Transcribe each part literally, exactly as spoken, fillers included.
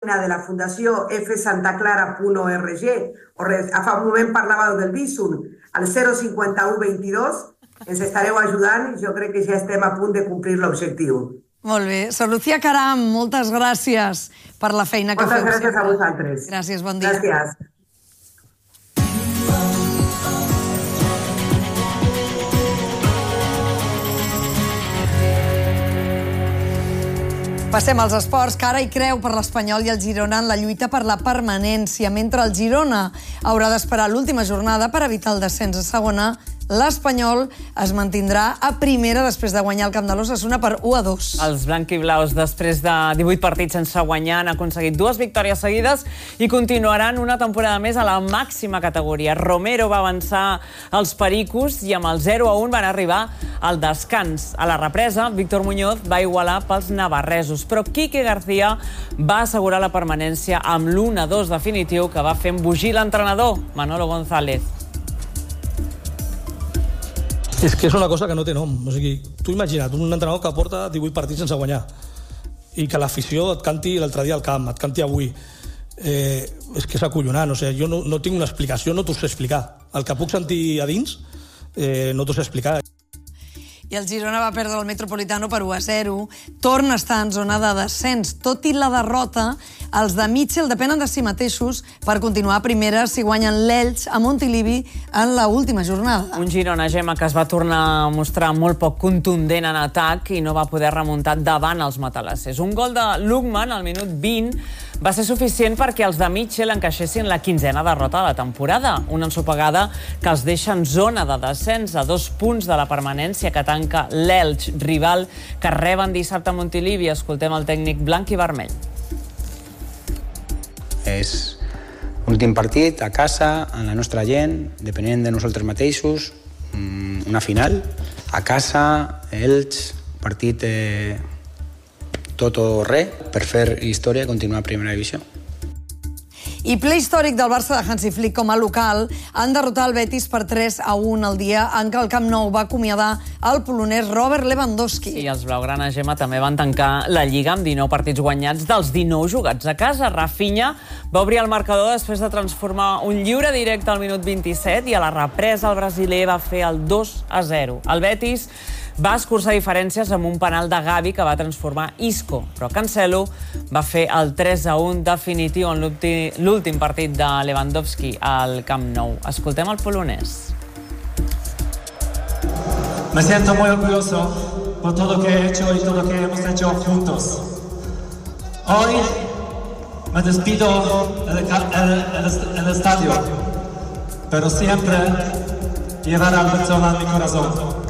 de la Fundació f santa clara punt org, o fa un moment parlàveu del Bizum, al zero cinquanta u vint-i-dos, ens estareu ajudant i jo crec que ja estem a punt de complir l'objectiu. Molt bé. Sor Lucía Caram, moltes gràcies per la feina que feu. Moltes gràcies a vosaltres. Gràcies, bon dia. Gràcies. Passem als esports, que ara hi creu per l'Espanyol i el Girona en la lluita per la permanència. Mentre el Girona haurà d'esperar l'última jornada per evitar el descens a segona, l'Espanyol es mantindrà a primera després de guanyar el camp de l'Osasuna per u a dos. Els blanquiblaus, després de divuit partits sense guanyar, han aconseguit dues victòries seguides i continuaran una temporada més a la màxima categoria. Romero va avançar els pericos i amb el zero a un van arribar al descans. A la represa, Víctor Muñoz va igualar pels navarresos, però Quique García va assegurar la permanència amb l'u a dos definitiu que va fer embogir l'entrenador, Manolo González. És que és una cosa que no té nom. O sigui, tu imagina't, un entrenador que porta divuit partits sense guanyar i que l'afició et canti l'altre dia al camp, et canti avui. Eh, és que és acollonant. O sigui, jo no, no tinc una explicació, no t'ho sé explicar. El que puc sentir a dins eh, no t'ho sé explicar. I el Girona va perdre el Metropolitano per u a zero. Torna a estar en zona de descens. Tot i la derrota, els de Mitchell depenen de si mateixos per continuar a primera si guanyen l'Elx a Montilivi en l'última jornada. Un Girona, Gemma, que es va tornar a mostrar molt poc contundent en atac i no va poder remuntar davant els matalassers. Un gol de Lukman al minut vint va ser suficient perquè els de Mitchell encaixessin la quinzena derrota de la temporada. Una ensopegada que els deixa en zona de descens a dos punts de la permanència que tanca l'Elx, rival que reben dissabte a Montilivi. Escoltem el tècnic blanc i vermell. És l'últim partit a casa, amb la nostra gent, depenent de nosaltres mateixos, una final. A casa, Elx, partit eh, tot o res, per fer història i continuar a primera divisió. I ple històric del Barça de Hansi Flick com a local han derrotat el Betis per tres a un el dia en què el Camp Nou va acomiadar el polonès Robert Lewandowski. I els blaugrana, Gemma, també van tancar la Lliga amb dinou partits guanyats dels dinou jugats a casa. Rafinha va obrir el marcador després de transformar un lliure directe al minut vint-i-set i a la represa el brasiler va fer el dos a zero. El Betis va escurçar diferències amb un penal de Gavi que va transformar Isco, però Cancelo va fer el tres a un definitiu en l'últim partit de Lewandowski al Camp Nou. Escoltem el polonès. Me siento muy orgulloso por todo lo que he hecho y todo lo que hemos hecho juntos. Hoy me despido del el, el estadio, pero siempre llevará al Barcelona en mi corazón.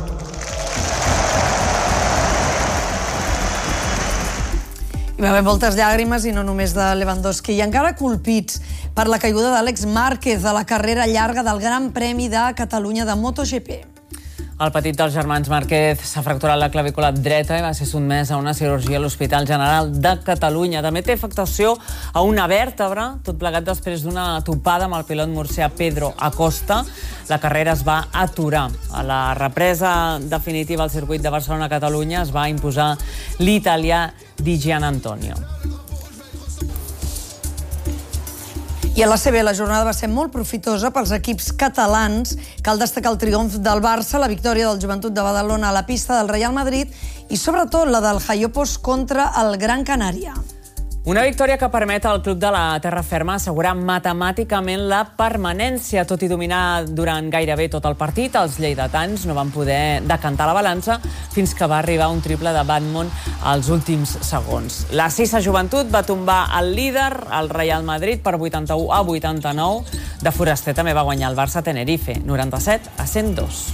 Hi va haver moltes llàgrimes i no només de Lewandowski, i encara colpits per la caiguda d'Àlex Márquez a la carrera llarga del Gran Premi de Catalunya de MotoGP. El petit dels germans Márquez s'ha fracturat la clavícula dreta i va ser sotmès a una cirurgia a l'Hospital General de Catalunya. També té afectació a una vèrtebra, tot plegat després d'una topada amb el pilot murcià Pedro Acosta. La carrera es va aturar. A la represa definitiva al circuit de Barcelona-Catalunya es va imposar l'italià Di Gianantonio. I a la C B la jornada va ser molt profitosa pels equips catalans. Cal destacar el triomf del Barça, la victòria del Joventut de Badalona a la pista del Real Madrid i sobretot la del Jaiopos contra el Gran Canària. Una victòria que permet al club de la Terra Ferma assegurar matemàticament la permanència. Tot i dominar durant gairebé tot el partit, els lleidatans no van poder decantar la balança fins que va arribar un triple de Batman als últims segons. La Sisa Joventut va tombar el líder, el Real Madrid, per vuitanta-u a vuitanta-nou. De Foraster també va guanyar el Barça Tenerife, noranta-set a cent dos.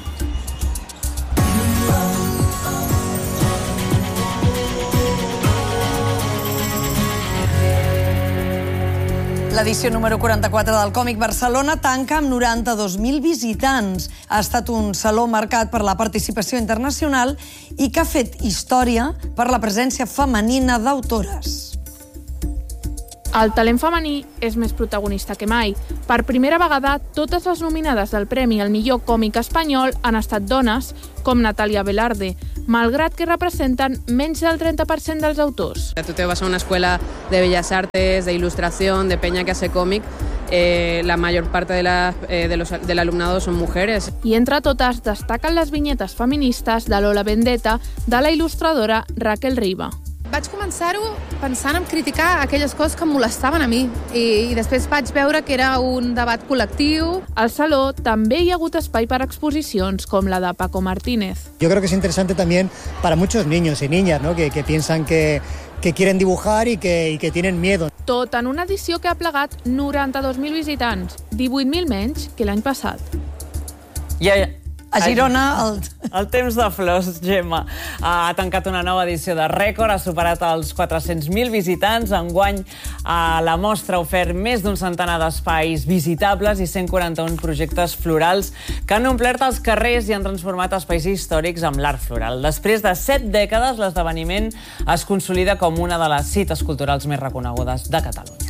L'edició número quaranta-quatre del Còmic Barcelona tanca amb noranta-dos mil visitants. Ha estat un saló marcat per la participació internacional i que ha fet història per la presència femenina d'autores. El talent femení és més protagonista que mai. Per primera vegada, totes les nominades del Premi al millor còmic espanyol han estat dones, com Natàlia Velarde. malgrat que representen menys del trenta per cent dels autors. Tú te vas a una escuela de bellas artes, de ilustración, de peña que hace cómic, eh, la mayor parte de la, eh, de los, del alumnado son mujeres. I entre totes destaquen les vinyetes feministes de Lola Vendetta de la il·lustradora Raquel Riba. Vaig començar-ho pensant en criticar aquelles coses que em molestaven a mi i, i després vaig veure que era un debat col·lectiu. Al Saló també hi ha hagut espai per exposicions com la de Paco Martínez. Yo creo que es interesante también para muchos niños y niñas, ¿no? que, que piensan que, que quieren dibujar y que, y que tienen miedo. Tot en una edició que ha plegat noranta-dos mil visitants, divuit mil menys que l'any passat. I a, a Girona... El... el temps de flors, Gemma, ha tancat una nova edició de rècord, ha superat els quatre-cents mil visitants. Enguany a la mostra ha ofert més d'un centenar d'espais visitables i cent quaranta-un projectes florals que han omplert els carrers i han transformat espais històrics amb l'art floral. Després de set dècades, l'esdeveniment es consolida com una de les cites culturals més reconegudes de Catalunya.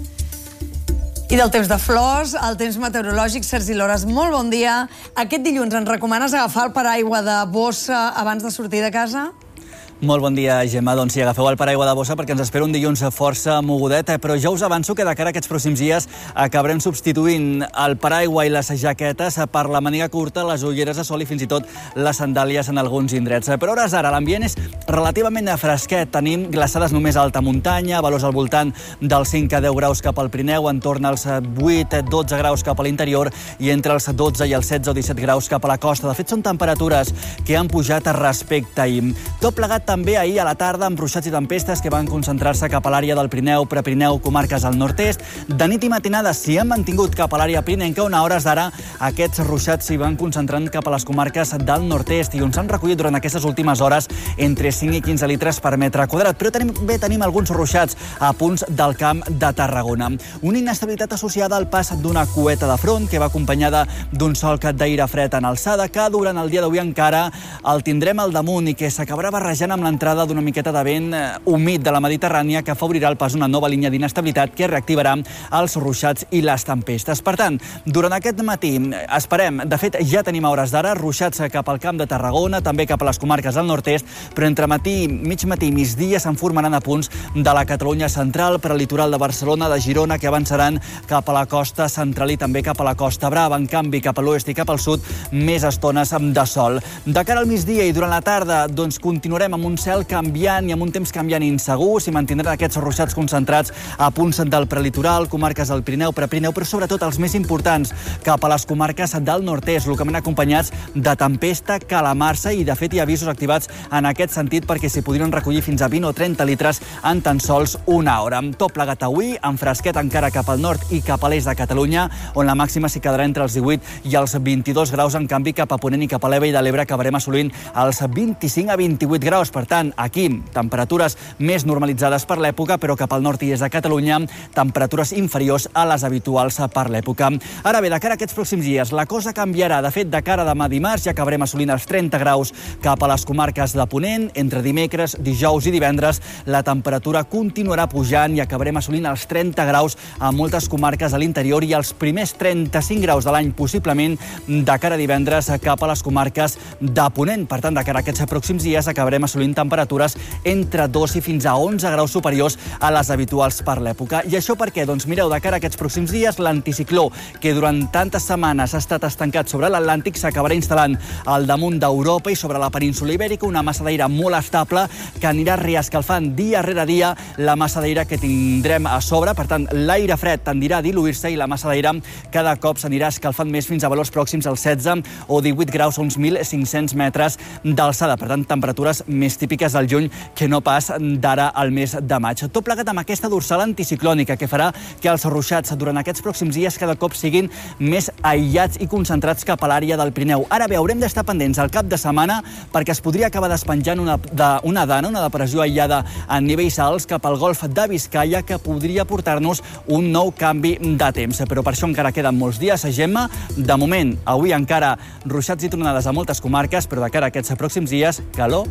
I del temps de flors, el temps meteorològic, Sergi Lores, molt bon dia. Aquest dilluns ens recomanes agafar el paraigua de bossa abans de sortir de casa? Molt bon dia, Gemma. Doncs sí, agafeu el paraigua de bossa perquè ens espera un dilluns força mogudet, però ja us avanço que de cara a aquests pròxims dies acabarem substituint el paraigua i les jaquetes per la màniga curta, les ulleres de sol i fins i tot les sandàlies en alguns indrets. Però hores ara l'ambient és relativament fresquet. Tenim glaçades només a alta muntanya, valors al voltant dels cinc a deu graus cap al Pirineu, entorn als vuit a dotze graus cap a l'interior i entre els dotze i els setze o disset graus cap a la costa. De fet, són temperatures que han pujat respecte a ahir. Tot plegat també ahir a la tarda amb ruixats i tempestes que van concentrar-se cap a l'àrea del Pirineu, Prepirineu, comarques al nord-est. De nit i matinada s'hi han mantingut cap a l'àrea pirinenca, on a hores d'ara aquests ruixats s'hi van concentrant cap a les comarques del nord-est i on s'han recollit durant aquestes últimes hores entre cinc i quinze litres per metre quadrat. Però tenim, bé tenim alguns ruixats a punts del Camp de Tarragona. Una inestabilitat associada al pas d'una cueta de front que va acompanyada d'un solc d'aire fred en alçada que durant el dia d'avui encara el tindrem al damunt i que s'acabarà barrejant amb l'entrada d'una miqueta de vent humit de la Mediterrània que afavorirà el pas d'una nova línia d'inestabilitat que reactivarà els ruixats i les tempestes. Per tant, durant aquest matí esperem, de fet ja tenim a hores d'ara, ruixats cap al Camp de Tarragona, també cap a les comarques del nord-est, però entre matí, mig matí i migdia se'n formaran a punts de la Catalunya central per al litoral de Barcelona, de Girona, que avançaran cap a la costa central i també cap a la Costa Brava. En canvi, cap a l'oest i cap al sud, més estones de sol. De cara al migdia i durant la tarda, doncs continuarem amb un cel canviant i amb un temps canviant insegur. S'hi mantindran aquests ruixats concentrats a punts del prelitoral, comarques del Pirineu, Prepirineu, però sobretot els més importants cap a les comarques del nord-est, localment acompanyats de tempesta, calamarsa i de fet hi ha avisos activats en aquest sentit perquè s'hi podrien recollir fins a vint o trenta litres en tan sols una hora. Tot plegat avui, amb fresquet encara cap al nord i cap a l'est de Catalunya, on la màxima s'hi quedarà entre els divuit i els vint-i-dos graus. En canvi, cap a Ponent i cap a l'Ebre i de l'Ebre acabarem assolint els vint-i-cinc a vint-i-vuit graus. Per tant, aquí, temperatures més normalitzades per l'època, però cap al nord i est de Catalunya, temperatures inferiors a les habituals per l'època. Ara bé, de cara a aquests pròxims dies, la cosa canviarà. De fet, de cara a demà dimarts ja acabarem assolint els trenta graus cap a les comarques de Ponent. Entre dimecres, dijous i divendres, la temperatura continuarà pujant i acabarem assolint els trenta graus a moltes comarques a l'interior i els primers trenta-cinc graus de l'any, possiblement, de cara a divendres cap a les comarques de Ponent. Per tant, de cara a aquests pròxims dies acabarem assolint temperatures entre dos i fins a onze graus superiors a les habituals per l'època. I això per què? Doncs mireu, de cara a aquests pròxims dies, l'anticicló, que durant tantes setmanes ha estat estancat sobre l'Atlàntic, s'acabarà instal·lant al damunt d'Europa i sobre la península Ibèrica, una massa d'aire molt estable que anirà reescalfant dia rere dia la massa d'aire que tindrem a sobre. Per tant, l'aire fred tendirà a diluir-se i la massa d'aire cada cop s'anirà escalfant més fins a valors pròxims als setze o divuit graus a uns mil cinc-cents metres d'alçada. Per tant, temperatures més típiques del juny que no pas d'ara al mes de maig. Tot plegat amb aquesta dorsal anticiclònica que farà que els ruixats durant aquests pròxims dies cada cop siguin més aïllats i concentrats cap a l'àrea del Pirineu. Ara bé, haurem d'estar pendents al cap de setmana perquè es podria acabar despenjant una, de, una dana, una depressió aïllada en nivells alts cap al golf de Biscaia que podria portar-nos un nou canvi de temps. Però per això encara queden molts dies, Gemma. De moment, avui encara ruixats i tronades a moltes comarques, però de cara a aquests pròxims dies, calor gairebé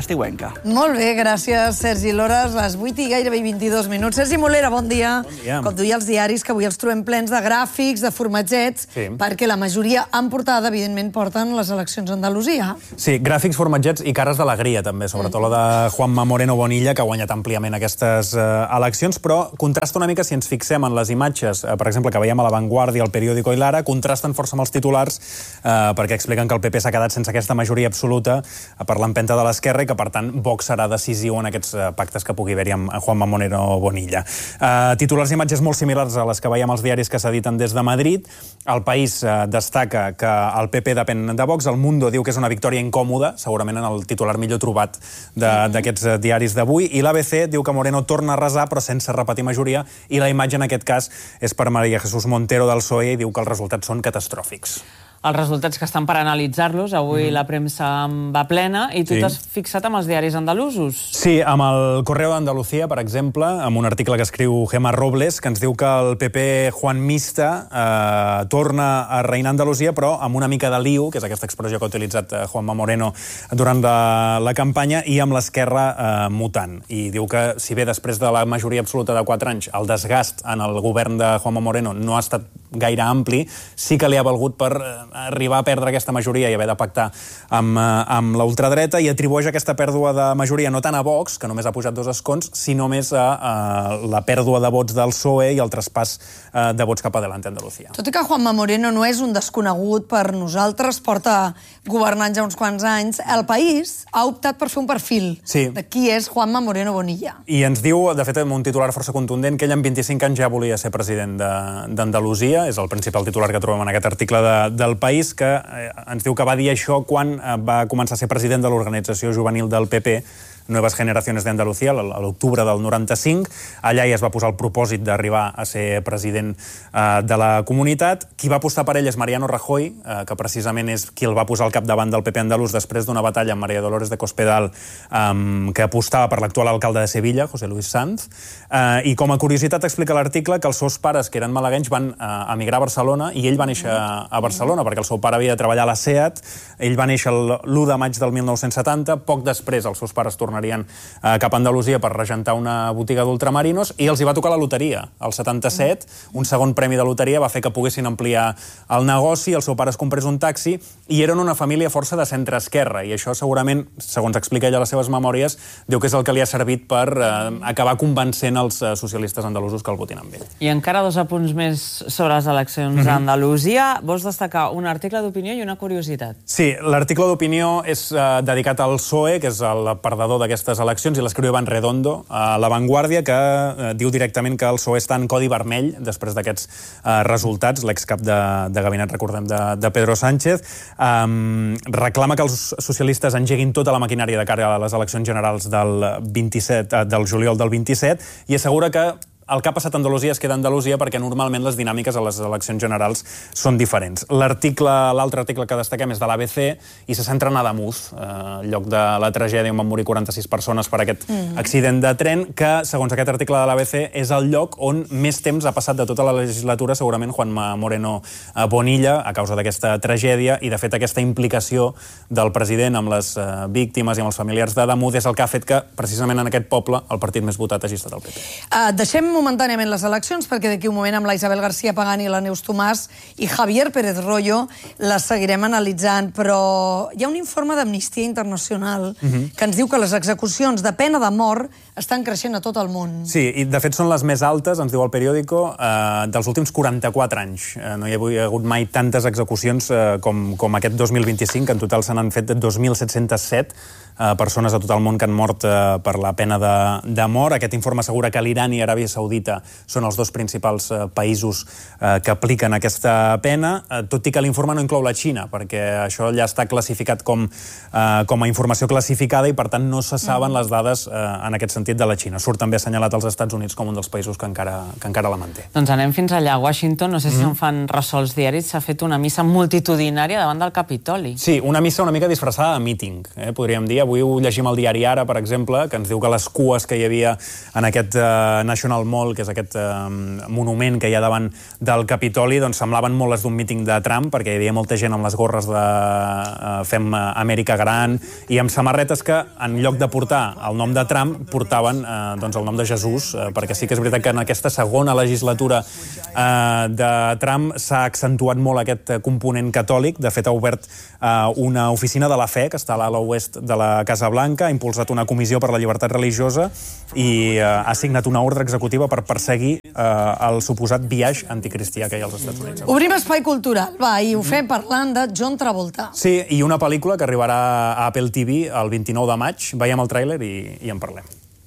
estiuenca. Molt bé, gràcies, Sergi Lores. Les vuit i gairebé vint-i-dos minuts. Sergi Molera, bon dia. Bon dia. Com duia els diaris, que avui els trobem plens de gràfics, de formatgets, Sí. perquè la majoria en portada, evidentment, porten les eleccions a Andalusia. Sí, gràfics, formatgets i cares d'alegria, també, sobretot la de Juanma Moreno Bonilla, que ha guanyat àmpliament aquestes eh, eleccions, però contrasta una mica si ens fixem en les imatges, eh, per exemple, que veiem a La Vanguardia, al Periódico i l'Ara, contrasten força amb els titulars, eh, perquè expliquen que el P P s'ha quedat sense aquesta majoria absoluta eh, per l'empenta de l'esquerra i que, per tant, Vox serà decisiu en aquests eh, pactes que pugui haver-hi amb Juanma Moreno Bonilla. Eh, titulars i imatges molt similars a les que veiem als diaris que s'editen des de Madrid. El País eh, destaca que el P P depèn de Vox. El Mundo diu que és una victòria incòmoda, segurament en el titular millor trobat d'aquests de, diaris d'avui. I l'A B C diu que Moreno torna a arrasar, però sense repetir majoria, i la imatge en aquest cas és per María Jesús Montero del P S O E i diu que els resultats són catastròfics. Els resultats que estan per analitzar-los. Avui mm. la premsa en va plena i tu Sí. t'has fixat amb els diaris andalusos. Sí, amb el Correo d'Andalucía, per exemple, amb un article que escriu Gemma Robles, que ens diu que el P P juanmista eh, torna a reinar a Andalusia, però amb una mica de liu, que és aquesta expressió que ha utilitzat eh, Juanma Moreno durant la, la campanya, i amb l'esquerra eh, mutant. I diu que, si bé després de la majoria absoluta de quatre anys, el desgast en el govern de Juanma Moreno no ha estat gaire ampli, sí que li ha valgut per eh, arribar a perdre aquesta majoria i haver de pactar amb, amb la ultradreta, i atribueix aquesta pèrdua de majoria no tant a Vox, que només ha pujat dos escons, sinó més a, a la pèrdua de vots del P S O E i el traspàs uh, de vots cap adelante a Andalusia. Tot i que Juanma Moreno no és un desconegut per nosaltres, porta governant ja uns quants anys, el País ha optat per fer un perfil Sí. de qui és Juanma Moreno Bonilla. I ens diu, de fet, amb un titular força contundent, que ell amb vint-i-cinc anys ja volia ser president d'Andalusia. És el principal titular que trobem en aquest article de, del País, que eh, ens diu que va dir això quan eh, va començar a ser president de l'organització juvenil del P P, Nuevas Generaciones de Andalucía, a l'octubre del noranta-cinc. Allà ja es va posar el propòsit d'arribar a ser president eh, de la comunitat. Qui va apostar per ell és Mariano Rajoy, eh, que precisament és qui el va posar al capdavant del P P andalús després d'una batalla amb María Dolores de Cospedal, eh, que apostava per l'actual alcalde de Sevilla, José Luis Sanz. Eh, I com a curiositat explica l'article que els seus pares, que eren malaguenys, van eh, emigrar a Barcelona, i ell va néixer a Barcelona, perquè el seu pare havia de treballar a la SEAT. Ell va néixer l'u de maig del mil nou-cents setanta, poc després els seus pares tornarien eh, cap a Andalusia per regentar una botiga d'ultramarinos, i els hi va tocar la loteria. El setanta-set, un segon premi de loteria va fer que poguessin ampliar el negoci, el seu pare es comprés un taxi, i eren una família força de centre-esquerra, i això segurament, segons explica ella a les seves memòries, diu que és el que li ha servit per eh, acabar convencent els eh, socialistes andalusos que el votin amb ell. I encara dos apunts més sobre les eleccions Mhm. a Andalusia. Vols destacar un article d'opinió i una curiositat. Sí, l'article d'opinió és eh, dedicat al P S O E, que és el perdedor d'aquestes eleccions, i l'escriu Iván Redondo a La Vanguardia, que eh, diu directament que el P S O E està en codi vermell després d'aquests eh, resultats. L'excap de, de gabinet, recordem, de, de Pedro Sánchez, eh, reclama que els socialistes engeguin tota la maquinària de cara a les eleccions generals del vint-i-set, eh, del juliol del vint-i-set, i assegura que el que ha passat a Andalusia es queda a Andalusia perquè normalment les dinàmiques a les eleccions generals són diferents. L'article, l'altre article que destaquem és de l'A B C i se centra en Ademuz, eh, lloc de la tragèdia on van morir quaranta-sis persones per aquest mm. accident de tren, que, segons aquest article de l'A B C, és el lloc on més temps ha passat de tota la legislatura, segurament, Juanma Moreno Bonilla, a causa d'aquesta tragèdia, i, de fet, aquesta implicació del president amb les eh, víctimes i amb els familiars d'Ademuz és el que ha fet que, precisament en aquest poble, el partit més votat hagi estat el P P. Uh, deixem momentàniament les eleccions, perquè d'aquí un moment amb la Isabel García Pagani, la Neus Tomàs i Javier Pérez Royo les seguirem analitzant, però hi ha un informe d'Amnistia Internacional uh-huh. que ens diu que les execucions de pena de mort estan creixent a tot el món. Sí, i de fet són les més altes, ens diu el periòdico, eh, dels últims quaranta-quatre anys. Eh, no hi ha hagut mai tantes execucions eh, com, com aquest dos mil vint-i-cinc, en total se n'han fet dos mil set-cents set eh, persones a tot el món que han mort eh, per la pena de, de mort. Aquest informe assegura que l'Iran i Aràbia Saudita són els dos principals eh, països eh, que apliquen aquesta pena, eh, tot i que l'informe no inclou la Xina, perquè això ja està classificat com, eh, com a informació classificada i, per tant, no se saben les dades eh, en aquest sentit sentit de la Xina. Surt també assenyalat als Estats Units com un dels països que encara, que encara la manté. Doncs anem fins allà. A Washington, no sé si mm. se'n fan ressò els diaris, s'ha fet una missa multitudinària davant del Capitoli. Sí, una missa una mica disfressada de míting, eh, podríem dir. Avui ho llegim al diari Ara, per exemple, que ens diu que les cues que hi havia en aquest eh, National Mall, que és aquest eh, monument que hi ha davant del Capitoli, doncs semblaven molt les d'un míting de Trump, perquè hi havia molta gent amb les gorres de eh, Fem Amèrica Gran i amb samarretes que, en lloc de portar el nom de Trump, portaven eh, doncs el nom de Jesús, eh, perquè sí que és veritat que en aquesta segona legislatura eh, de Trump s'ha accentuat molt aquest component catòlic. De fet, ha obert eh, una oficina de la fe, que està a l'ala oest de la Casa Blanca, ha impulsat una comissió per la llibertat religiosa i eh, ha signat una ordre executiva per perseguir eh, el suposat biaix anticristià que hi ha als Estats Units. Obrim espai cultural, va, i ho fem parlant de John Travolta. Sí, i una pel·lícula que arribarà a Apple T V el vint-i-nou de maig. Veiem el tràiler i, i en parlem.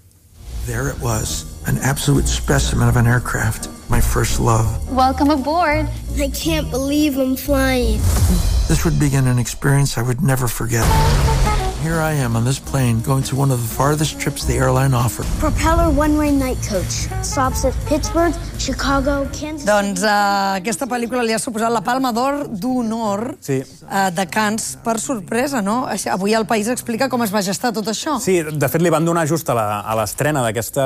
There it was, an absolute specimen of an aircraft, my first love. Welcome aboard. I can't believe I'm flying. This would begin an experience I would never forget. Here I am on this plane going to one of the farthest trips the airline offered. Propeller one-way night coach. Stops at Pittsburgh, Chicago, Kansas... Doncs uh, aquesta pel·lícula li ha suposat la Palma d'Or d'Honor sí. uh, de Cannes per sorpresa, no? Avui el País explica com es va gestar tot això. Sí, de fet li van donar just a l'estrena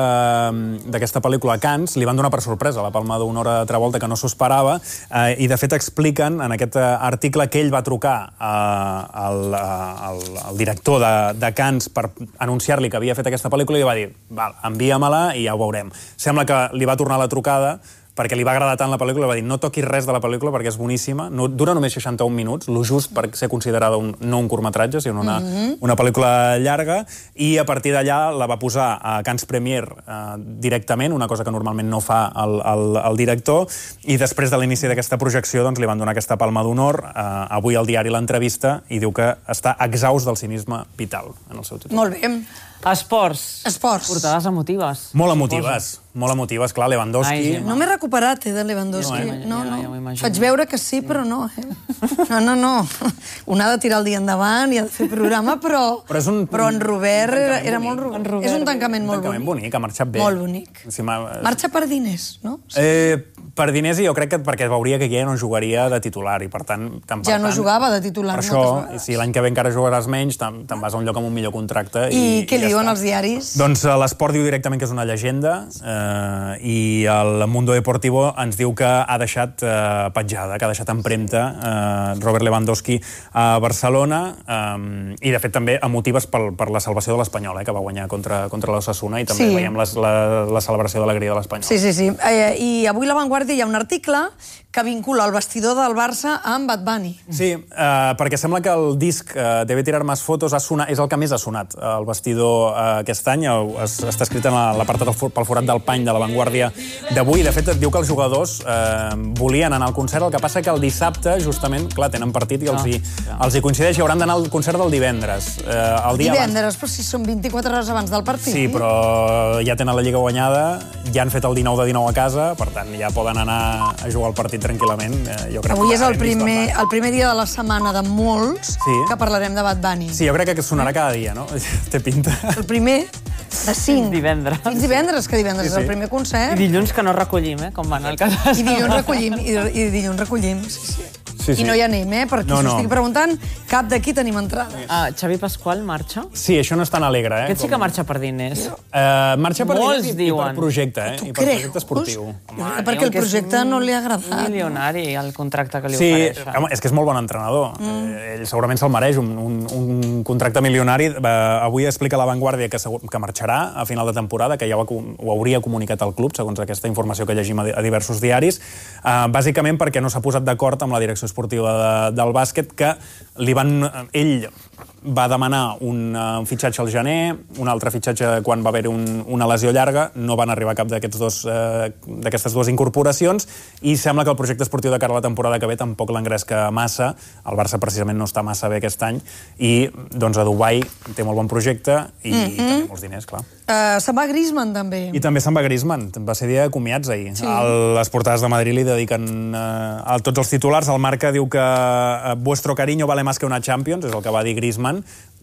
d'aquesta pel·lícula a Cannes, li van donar per sorpresa la Palma d'Honor a Travolta, que no s'ho esperava, uh, i de fet expliquen en aquest article que ell va trucar uh, al, uh, al, al director De, de Cannes per anunciar-li que havia fet aquesta pel·lícula i li va dir, val, envia-me-la i ja ho veurem. Sembla que li va tornar la trucada perquè li va agradar tant la pel·lícula, va dir, no toquis res de la pel·lícula perquè és boníssima, no, dura només seixanta-un minuts, lo just per ser considerada un, no un curtmetratge, sinó una, mm-hmm. una pel·lícula llarga, i a partir d'allà la va posar a Cannes Premiere eh, directament, una cosa que normalment no fa el, el, el director, i després de l'inici d'aquesta projecció doncs, li van donar aquesta Palma d'Honor. Eh, avui el diari l'entrevista i diu que està exhaust del cinisme vital en el seu títol. Molt bé. Esports. Esports. Portades emotives. Molt emotives. Molt emotives, clar, Lewandowski. Ai, no m'he recuperat, eh, de Lewandowski. Ja, ja, no, ja, no. ja Faig veure que sí, però no, eh? No, no, no. Un ha de tirar el dia endavant i ha de fer programa, però, però, un, però en Robert era, era molt... En Robert, és un tancament molt tancament bonic. bonic. Ha marxat bé. Molt bonic. Sí, marxa per diners, no? Sí. Eh, per diners, i jo crec que perquè veuria que ja no jugaria de titular, i per tant... tant per ja no tant, jugava de titular per això, i si l'any que ve encara jugaràs menys, te'n vas a un lloc amb un millor contracte. I, i què i li ja diuen està. Els diaris? Doncs l'Esport diu directament que és una llegenda, eh, i el Mundo Deportivo ens diu que ha deixat eh, petjada, que ha deixat empremta eh, Robert Lewandowski a Barcelona, eh, i de fet també emotives per, per la salvació de l'Espanyol, eh, que va guanyar contra, contra l'Osasuna, i també sí. veiem les, la, la celebració d'alegria de l'Espanyol. Sí, sí, sí. Eh, I avui a La Vanguardia hi ha un article que vincula el vestidor del Barça amb Bad Bunny. Sí, eh, perquè sembla que el disc eh, Debe tirar más fotos ha sonat, és el que més ha sonat el vestidor eh, aquest any. Es, està escrit en l'apartat pel forat del pany de La Vanguardia d'avui. De fet, et diu que els jugadors eh, volien anar al concert, el que passa que el dissabte, justament, clar, tenen partit i els hi, els hi coincideix, i hauran d'anar al concert del divendres. Eh, el dia divendres, abans. Però si són vint-i-quatre hores abans del partit. Sí, però ja tenen la Lliga guanyada, ja han fet el dinou de dinou a casa, per tant, ja poden anar a jugar al partit tranquil·lament. Eh, jo crec Avui que és el primer, el primer dia de la setmana de molts sí. que parlarem de Bad Bunny. Sí, jo crec que sonarà cada dia, no? Té pinta. El primer de cinc. Divendres. Fins divendres, que divendres sí, sí. és el primer concert. I dilluns que no recollim, eh, com va anar el cas. I dilluns recollim, i, i dilluns recollim, sí, sí. Sí, sí. I no hi anem, eh? Per qui no, s'ho no. estigui preguntant, cap d'aquí tenim entrada. Ah, Xavi Pasqual marxa? Sí, això no és tan alegre, eh? Aquest sí que marxa per diners. Uh, marxa per Molts diners i, diuen. i per projecte, eh? I per projecte esportiu. Home, perquè el projecte no li ha agradat. Un milionari, el contracte que li sí, ofereix. Sí, home, és que és molt bon entrenador. Mm. Eh, ell segurament se'l mereix, un, un, un contracte milionari. Uh, avui explica La Vanguardia que, que marxarà a final de temporada, que ja ho, ho hauria comunicat al club, segons aquesta informació que llegim a, a diversos diaris, uh, bàsicament perquè no s'ha posat d'acord amb la direcció esportiva de, del bàsquet, que li van... Ell va demanar un, un fitxatge al gener, un altre fitxatge quan va haver un, una lesió llarga, no van arribar a cap d'aquestes dos, eh, d'aquestes dues incorporacions, i sembla que el projecte esportiu de cara a la temporada que ve tampoc l'engresca massa. El Barça precisament no està massa bé aquest any, i doncs a Dubai té molt bon projecte i, mm-hmm. i també molts diners, clar. Uh, se'n va Griezmann, també. I també se'n va Griezmann. Va ser dia de comiats ahir. Sí. El, les portades de Madrid li dediquen uh, a tots els titulars. El Marca diu que uh, vuestro cariño vale más que una Champions, és el que va dir Griezmann.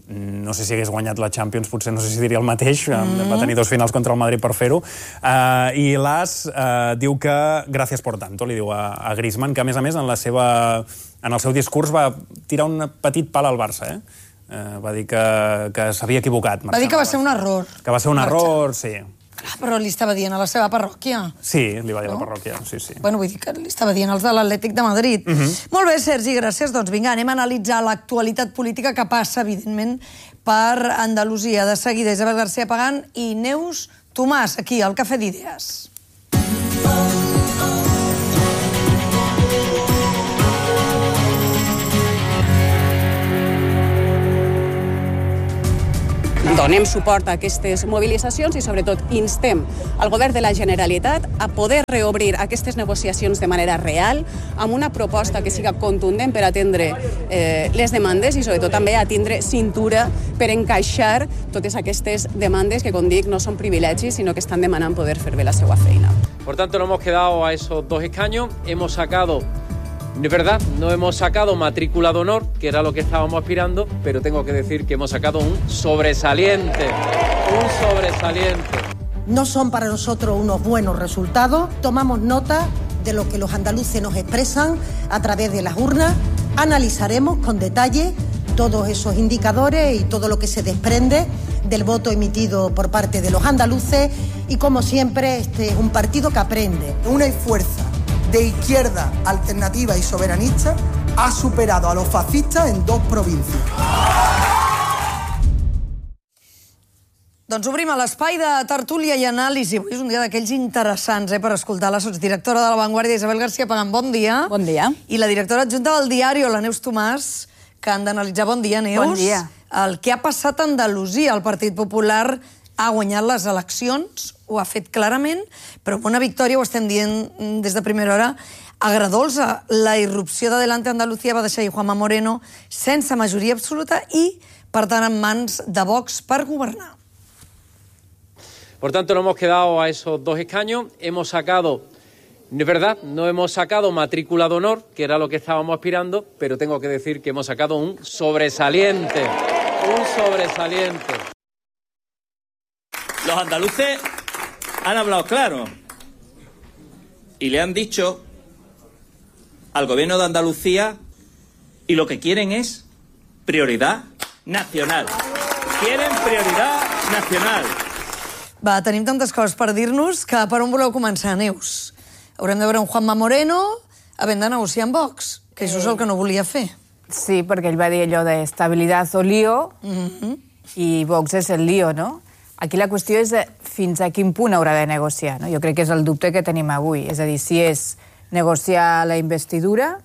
no sé si hagués guanyat la Champions, potser no sé si diria el mateix, mm. va tenir dos finals contra el Madrid per fer-ho, uh, i l'As uh, diu que gràcies por tanto, li diu a, a Griezmann, que a més a més en, la seva, en el seu discurs va tirar un petit pal al Barça, eh? Uh, va dir que, que s'havia equivocat. Va dir que va ser un error. Que va ser un error, sí. Clar, però li estava dient a la seva parròquia. Sí, li va dir no? a la parròquia, sí, sí. Bueno, vull dir que li estava dient als de l'Atlètic de Madrid. Uh-huh. Molt bé, Sergi, gràcies. Doncs vinga, anem a analitzar l'actualitat política que passa, evidentment, per Andalusia. De seguida, Isabel García Pagán i Neus Tomàs, aquí, al Cafè d'Idees. Donem suport a aquestes mobilitzacions i, sobretot, instem al govern de la Generalitat a poder reobrir aquestes negociacions de manera real, amb una proposta que siga contundent per atendre eh, les demandes i, sobretot, també a tindre cintura per encaixar totes aquestes demandes que, com dic, no són privilegis, sinó que estan demanant poder fer bé la seva feina. Por tanto, no hemos quedado a esos dos escaños, hemos sacado... De verdad, no hemos sacado matrícula de honor, que era lo que estábamos aspirando, pero tengo que decir que hemos sacado un sobresaliente, un sobresaliente. No son para nosotros unos buenos resultados. Tomamos nota de lo que los andaluces nos expresan a través de las urnas. Analizaremos con detalle todos esos indicadores y todo lo que se desprende del voto emitido por parte de los andaluces. Y como siempre, este es un partido que aprende. Una fuerza de izquierda alternativa y soberanista ha superado a los fascistas en dos provincias. Doncs obrim a l'espai de tertúlia i anàlisi. Avui és un dia d'aquells interessants eh, per escoltar la sotsdirectora de La Vanguardia, Isabel García Pagán. Bon dia. Bon dia. I la directora adjunta del Diario, la Neus Tomàs, que han d'analitzar. Bon dia, Neus. Bon dia. El que ha passat a Andalusia. El Partit Popular ha guanyat les eleccions, ho ha fet clarament, però amb una victòria, ho estem dient des de primera hora, agredolça. La irrupció d'Adelante Andalucía va deixar Juanma Moreno sense majoria absoluta i, per tant, en mans de Vox per governar. Por tanto, no hemos quedado a esos dos escaños, hemos sacado, de verdad, no hemos sacado matrícula de honor, que era lo que estábamos aspirando, pero tengo que decir que hemos sacado un sobresaliente, un sobresaliente. Los andaluces han hablado claro y le han dicho al gobierno de Andalucía y lo que quieren es prioridad nacional. Quieren prioridad nacional. Va, tenim tantes coses per dir-nos que per on voleu començar, Neus? Haurem de veure un Juanma Moreno havent de negociar amb Vox, que això és el que no volia fer. Sí, perquè ell va dir allò de estabilitat o lío, mm-hmm. i Vox és el lío, no? Aquí la qüestió és fins a quin punt haurà de negociar, no? Jo crec que és el dubte que tenim avui. És a dir, si és negociar la investidura,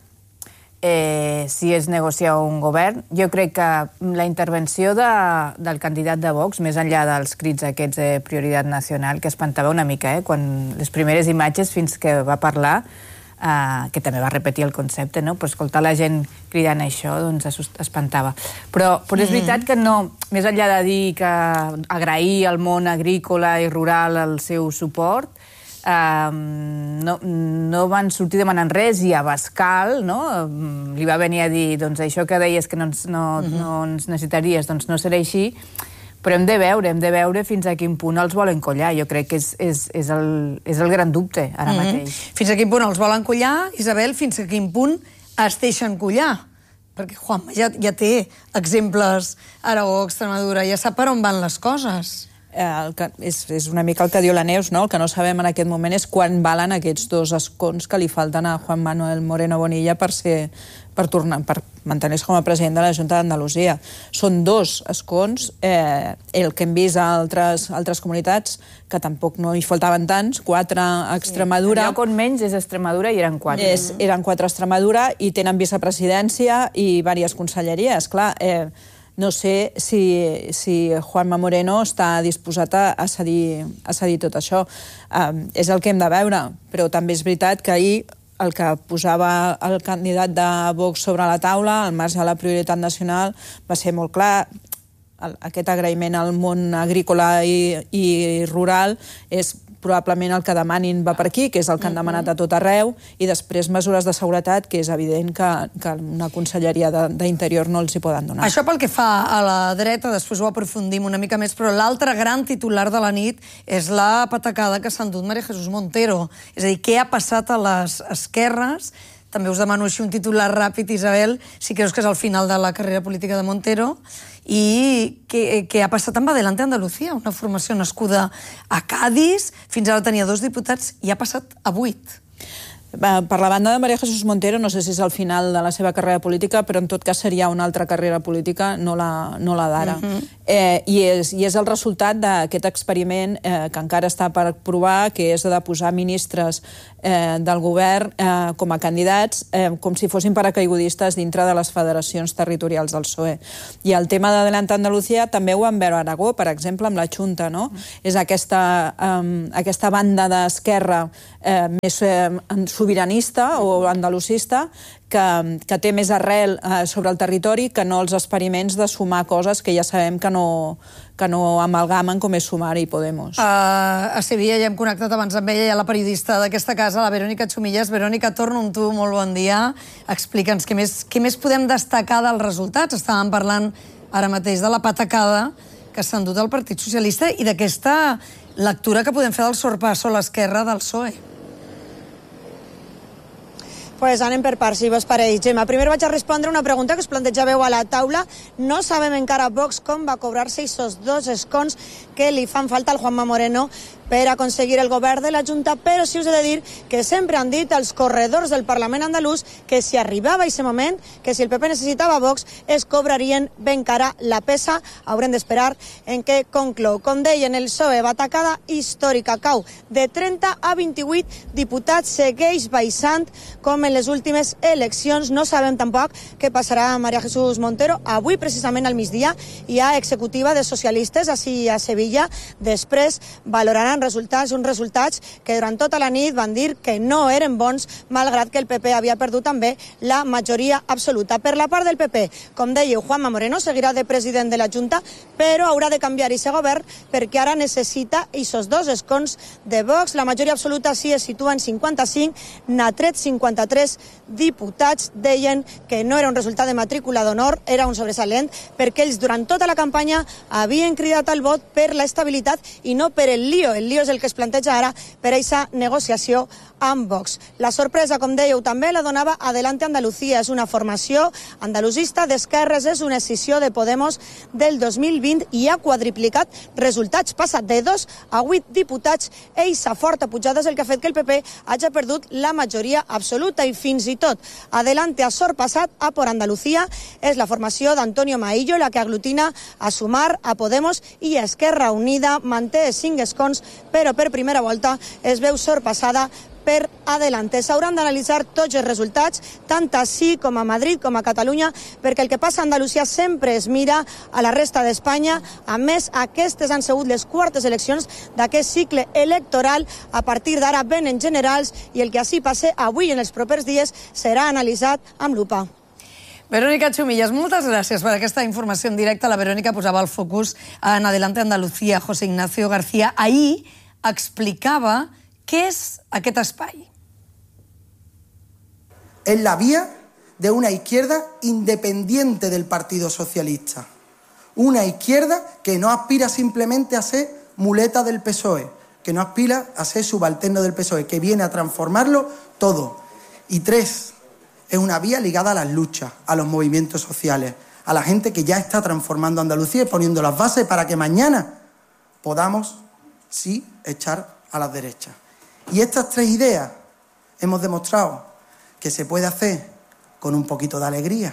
eh, si és negociar un govern. Jo crec que la intervenció de, del candidat de Vox, més enllà dels crits aquests de prioritat nacional, que espantava una mica, eh? Quan les primeres imatges fins que va parlar, Uh, que també va repetir el concepte, no? Però escoltar la gent cridant això, doncs espantava. Però, però és veritat que no, més enllà de dir que agrair al món agrícola i rural el seu suport, uh, no, no van sortir demanant res i Abascal, no? Li va venir a dir, doncs això que deies que no ens, no, uh-huh. no ens necessitaries, doncs no serà així. Però hem de veure, hem de veure fins a quin punt els volen collar. Jo crec que és, és, és, el, és el gran dubte ara mm-hmm. mateix. Fins a quin punt els volen collar, Isabel? Fins a quin punt es deixen collar? Perquè Juanma ja, ja té exemples a Aragó, Extremadura, ja sap per on van les coses. Eh, el que, és, és una mica el que diu la Neus, no? El que no sabem en aquest moment és quan valen aquests dos escons que li falten a Juan Manuel Moreno Bonilla per ser... per, tornar, per mantenir-se com a president de la Junta d'Andalusia. Són dos escons, eh, el que hem vist a altres, altres comunitats, que tampoc no hi faltaven tants, quatre a Extremadura. Sí. El lloc on menys és Extremadura i eren quatre. És, eren quatre a Extremadura i tenen vicepresidència i diverses conselleries. Clar, eh, no sé si, si Juanma Moreno està disposat a, a, cedir, a cedir tot això. Eh, és el que hem de veure, però també és veritat que ahir el que posava el candidat de Vox sobre la taula, al marge de la prioritat nacional, va ser molt clar. Aquest agraïment al món agrícola i, i rural és probablement el que demanin va per aquí, que és el que han demanat a tot arreu, i després mesures de seguretat, que és evident que, que una conselleria d'Interior no els hi poden donar. Això pel que fa a la dreta, després ho aprofundim una mica més, però l'altre gran titular de la nit és la patacada que s'ha endut María Jesús Montero. És a dir, què ha passat a les esquerres? També us demano així un titular ràpid, Isabel, si creus que és el final de la carrera política de Montero, i què, què ha passat amb Adelante Andalucía, una formació nascuda a Cádiz, fins ara tenia dos diputats i ha passat a vuit. Per la banda de María Jesús Montero, no sé si és el final de la seva carrera política, però en tot cas seria una altra carrera política, no la, no la d'ara. Uh-huh. eh, i, és, I és el resultat d'aquest experiment eh, que encara està per provar, que és de posar ministres eh, del govern eh, com a candidats, eh, com si fossin paracaigudistes dintre de les federacions territorials del P S O E. I el tema d'Adelante Andalucía també ho vam veure a Aragó, per exemple, amb la Junta, no? Uh-huh. És aquesta, um, aquesta banda d'esquerra eh, més eh, sobiranista o andalusista que, que té més arrel eh, sobre el territori que no els experiments de sumar coses que ja sabem que no, que no amalgamen com és Sumar i Podemos. Uh, a Sevilla ja hem connectat abans amb ella, ja la periodista d'aquesta casa, la Verònica Chumillas. Verònica, torno amb tu, molt bon dia. Explica'ns què més, què més podem destacar dels resultats. Estàvem parlant ara mateix de la patacada que s'ha endut el Partit Socialista i d'aquesta lectura que podem fer del sorpasso a l'esquerra del P S O E. Pues anem per parts, si vos pareix. Gemma, primer vaig a respondre una pregunta que us plantejàveu a la taula. No sabem encara Vox com va cobrar-se aquests dos escons que li fan falta al Juanma Moreno per aconseguir el govern de la Junta, però sí us he de dir que sempre han dit els corredors del Parlament andalús que si arribava aquest moment, que si el P P necessitava Vox, es cobrarien ben cara la pesa. Haurem d'esperar en què conclou. Com deien, el P S O E, batacada històrica, cau de trenta a vint-i-vuit diputats, segueix baixant com en les últimes eleccions. No sabem tampoc què passarà a María Jesús Montero. Avui, precisament al migdia, hi ha executiva de socialistes així a Sevilla. Després valoraran resultats, uns resultats que durant tota la nit van dir que no eren bons, malgrat que el P P havia perdut també la majoria absoluta. Per la part del P P, com dèieu, Juanma Moreno seguirà de president de la Junta, però haurà de canviar aquest govern perquè ara necessita aquests dos escons de Vox. La majoria absoluta sí es situa en cinquanta-cinc, n'ha tret cinquanta-tres diputats. Deien que no era un resultat de matrícula d'honor, era un sobresalent, perquè ells durant tota la campanya havien cridat al vot per l'estabilitat i no per el lío. El lío és el que es planteja ara per aquesta negociació amb Vox. La sorpresa, com dèieu, també la donava Adelante Andalucía. És una formació andalusista d'esquerres, és una escissió de Podemos del dos mil vint i ha quadriplicat resultats. Passa de dos a vuit diputats. Eixa forta pujada és el que ha fet que el P P hagi perdut la majoria absoluta i fins i tot Adelante ha sorpassat a Por Andalucía. És la formació d'Antonio Maillo la que aglutina a Sumar, a Podemos i a Esquerra Unida. Manté cinc escons, però per primera volta es veu sorpassada per Adelante. S'hauran d'analitzar tots els resultats, tant així com a Madrid com a Catalunya, perquè el que passa a Andalusia sempre es mira a la resta d'Espanya. A més, aquestes han sigut les quartes eleccions d'aquest cicle electoral. A partir d'ara venen generals i el que així passe avui en els propers dies serà analitzat amb lupa. Verònica Chumillas, moltes gràcies per aquesta informació en directe. La Verònica posava el focus en Adelante Andalucía. José Ignacio García ahir explicava què és aquest espai. Es la vía de una izquierda independiente del Partido Socialista. Una izquierda que no aspira simplemente a ser muleta del P S O E, que no aspira a ser subalterno del P S O E, que viene a transformarlo todo. Y tres, es una vía ligada a las luchas, a los movimientos sociales, a la gente que ya está transformando Andalucía y poniendo las bases para que mañana podamos, sí, echar a las derechas. Y estas tres ideas hemos demostrado que se puede hacer con un poquito de alegría.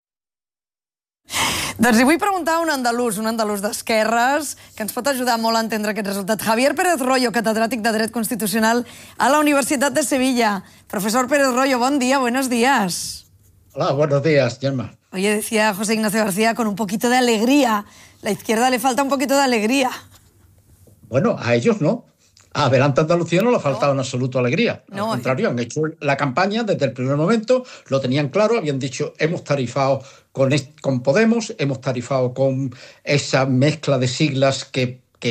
Doncs li vull preguntar a un andalús, un andalús d'esquerres, que ens pot ajudar molt a entendre aquest resultat. Javier Pérez Royo, catedràtic de Dret Constitucional a la Universitat de Sevilla. Profesor Pérez Royo, bon día, buenos días. Hola, buenos días, Gemma. Oye, decía José Ignacio García, con un poquito de alegría. La izquierda le falta un poquito de alegría. Bueno, a ellos no. A Adelante Andalucía no le ha faltado en absoluto alegría. Al No, contrario, han hecho la campaña desde el primer momento, lo tenían claro, habían dicho, hemos tarifado con, est- con Podemos, hemos tarifado con esa mezcla de siglas que, que, que,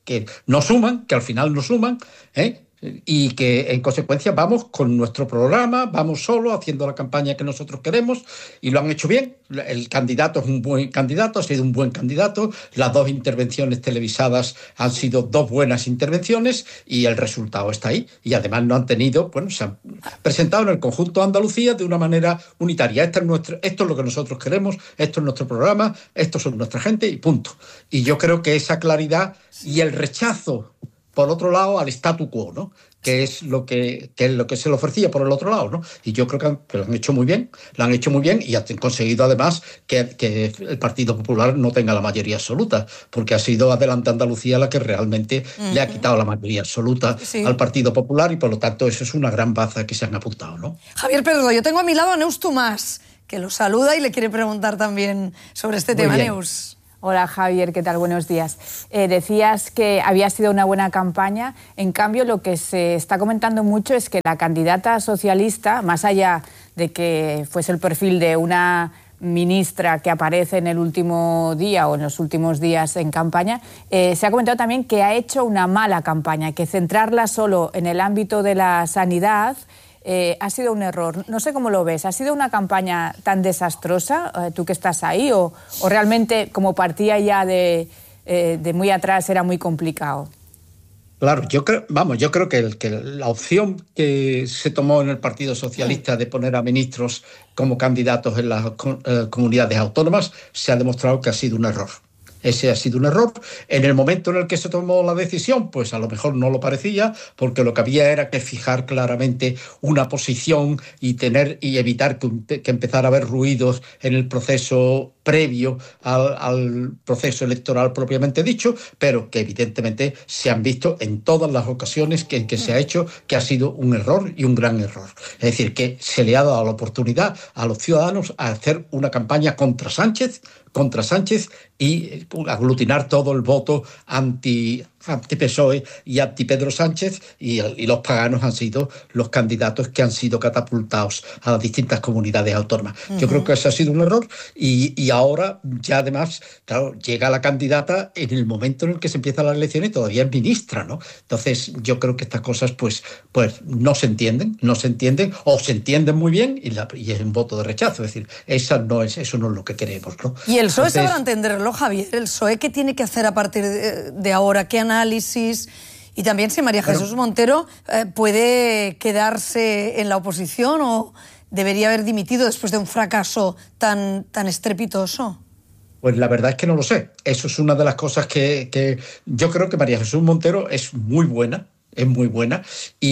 que no suman, que al final no suman, ¿eh? Y que en consecuencia vamos con nuestro programa, vamos solo haciendo la campaña que nosotros queremos y lo han hecho bien. El candidato es un buen candidato, ha sido un buen candidato, las dos intervenciones televisadas han sido dos buenas intervenciones y el resultado está ahí. Y además no han tenido, bueno, se han presentado en el conjunto de Andalucía de una manera unitaria. Esto es, nuestro, esto es lo que nosotros queremos, esto es nuestro programa, estos son nuestra gente y punto. Y yo creo que esa claridad y el rechazo, por otro lado, al statu quo, ¿no? Que es lo que, que es lo que se le ofrecía por el otro lado, ¿no? Y yo creo que, han, que lo han hecho muy bien, lo han hecho muy bien y han conseguido además que, que el Partido Popular no tenga la mayoría absoluta, porque ha sido Adelante Andalucía la que realmente uh-huh. le ha quitado la mayoría absoluta sí. al Partido Popular y por lo tanto eso es una gran baza que se han apuntado, ¿no? Javier Perodo, yo tengo a mi lado a Neus Tomàs, que lo saluda y le quiere preguntar también sobre este muy tema, bien. Neus. Hola Javier, ¿qué tal? Buenos días. Eh, decías que había sido una buena campaña, en cambio lo que se está comentando mucho es que la candidata socialista, más allá de que fuese el perfil de una ministra que aparece en el último día o en los últimos días en campaña, eh, se ha comentado también que ha hecho una mala campaña, que centrarla solo en el ámbito de la sanidad Eh, ha sido un error. No sé cómo lo ves. ¿Ha sido una campaña tan desastrosa, eh, tú que estás ahí, o, o realmente como partía ya de, eh, de muy atrás era muy complicado? Claro, yo creo, vamos, yo creo que, el, que la opción que se tomó en el Partido Socialista de poner a ministros como candidatos en las eh, comunidades autónomas se ha demostrado que ha sido un error. Ese ha sido un error. En el momento en el que se tomó la decisión, pues a lo mejor no lo parecía, porque lo que había era que fijar claramente una posición y tener y evitar que, que empezara a haber ruidos en el proceso previo al, al proceso electoral propiamente dicho, pero que evidentemente se han visto en todas las ocasiones que, en que se ha hecho que ha sido un error y un gran error. Es decir, que se le ha dado la oportunidad a los ciudadanos a hacer una campaña contra Sánchez, contra Sánchez y aglutinar todo el voto anti, anti-P S O E y anti-Pedro Sánchez y, y los paganos han sido los candidatos que han sido catapultados a las distintas comunidades autónomas. Uh-huh. Yo creo que ese ha sido un error y, y ahora ya además, claro, llega la candidata en el momento en el que se empiezan las elecciones y todavía es ministra, ¿no? Entonces yo creo que estas cosas pues, pues no se entienden, no se entienden o se entienden muy bien y, la, y es un voto de rechazo. Es decir, esa no es, eso no es lo que queremos, ¿no? Y el P S O E Entonces, sabrá entenderlo, Javier. El P S O E, ¿qué tiene que hacer a partir de, de ahora? ¿Qué análisis? Y también si María Jesús bueno, Montero eh, puede quedarse en la oposición o debería haber dimitido después de un fracaso tan, tan estrepitoso. Pues la verdad es que no lo sé. Eso es una de las cosas que, que yo creo que María Jesús Montero es muy buena. Es muy buena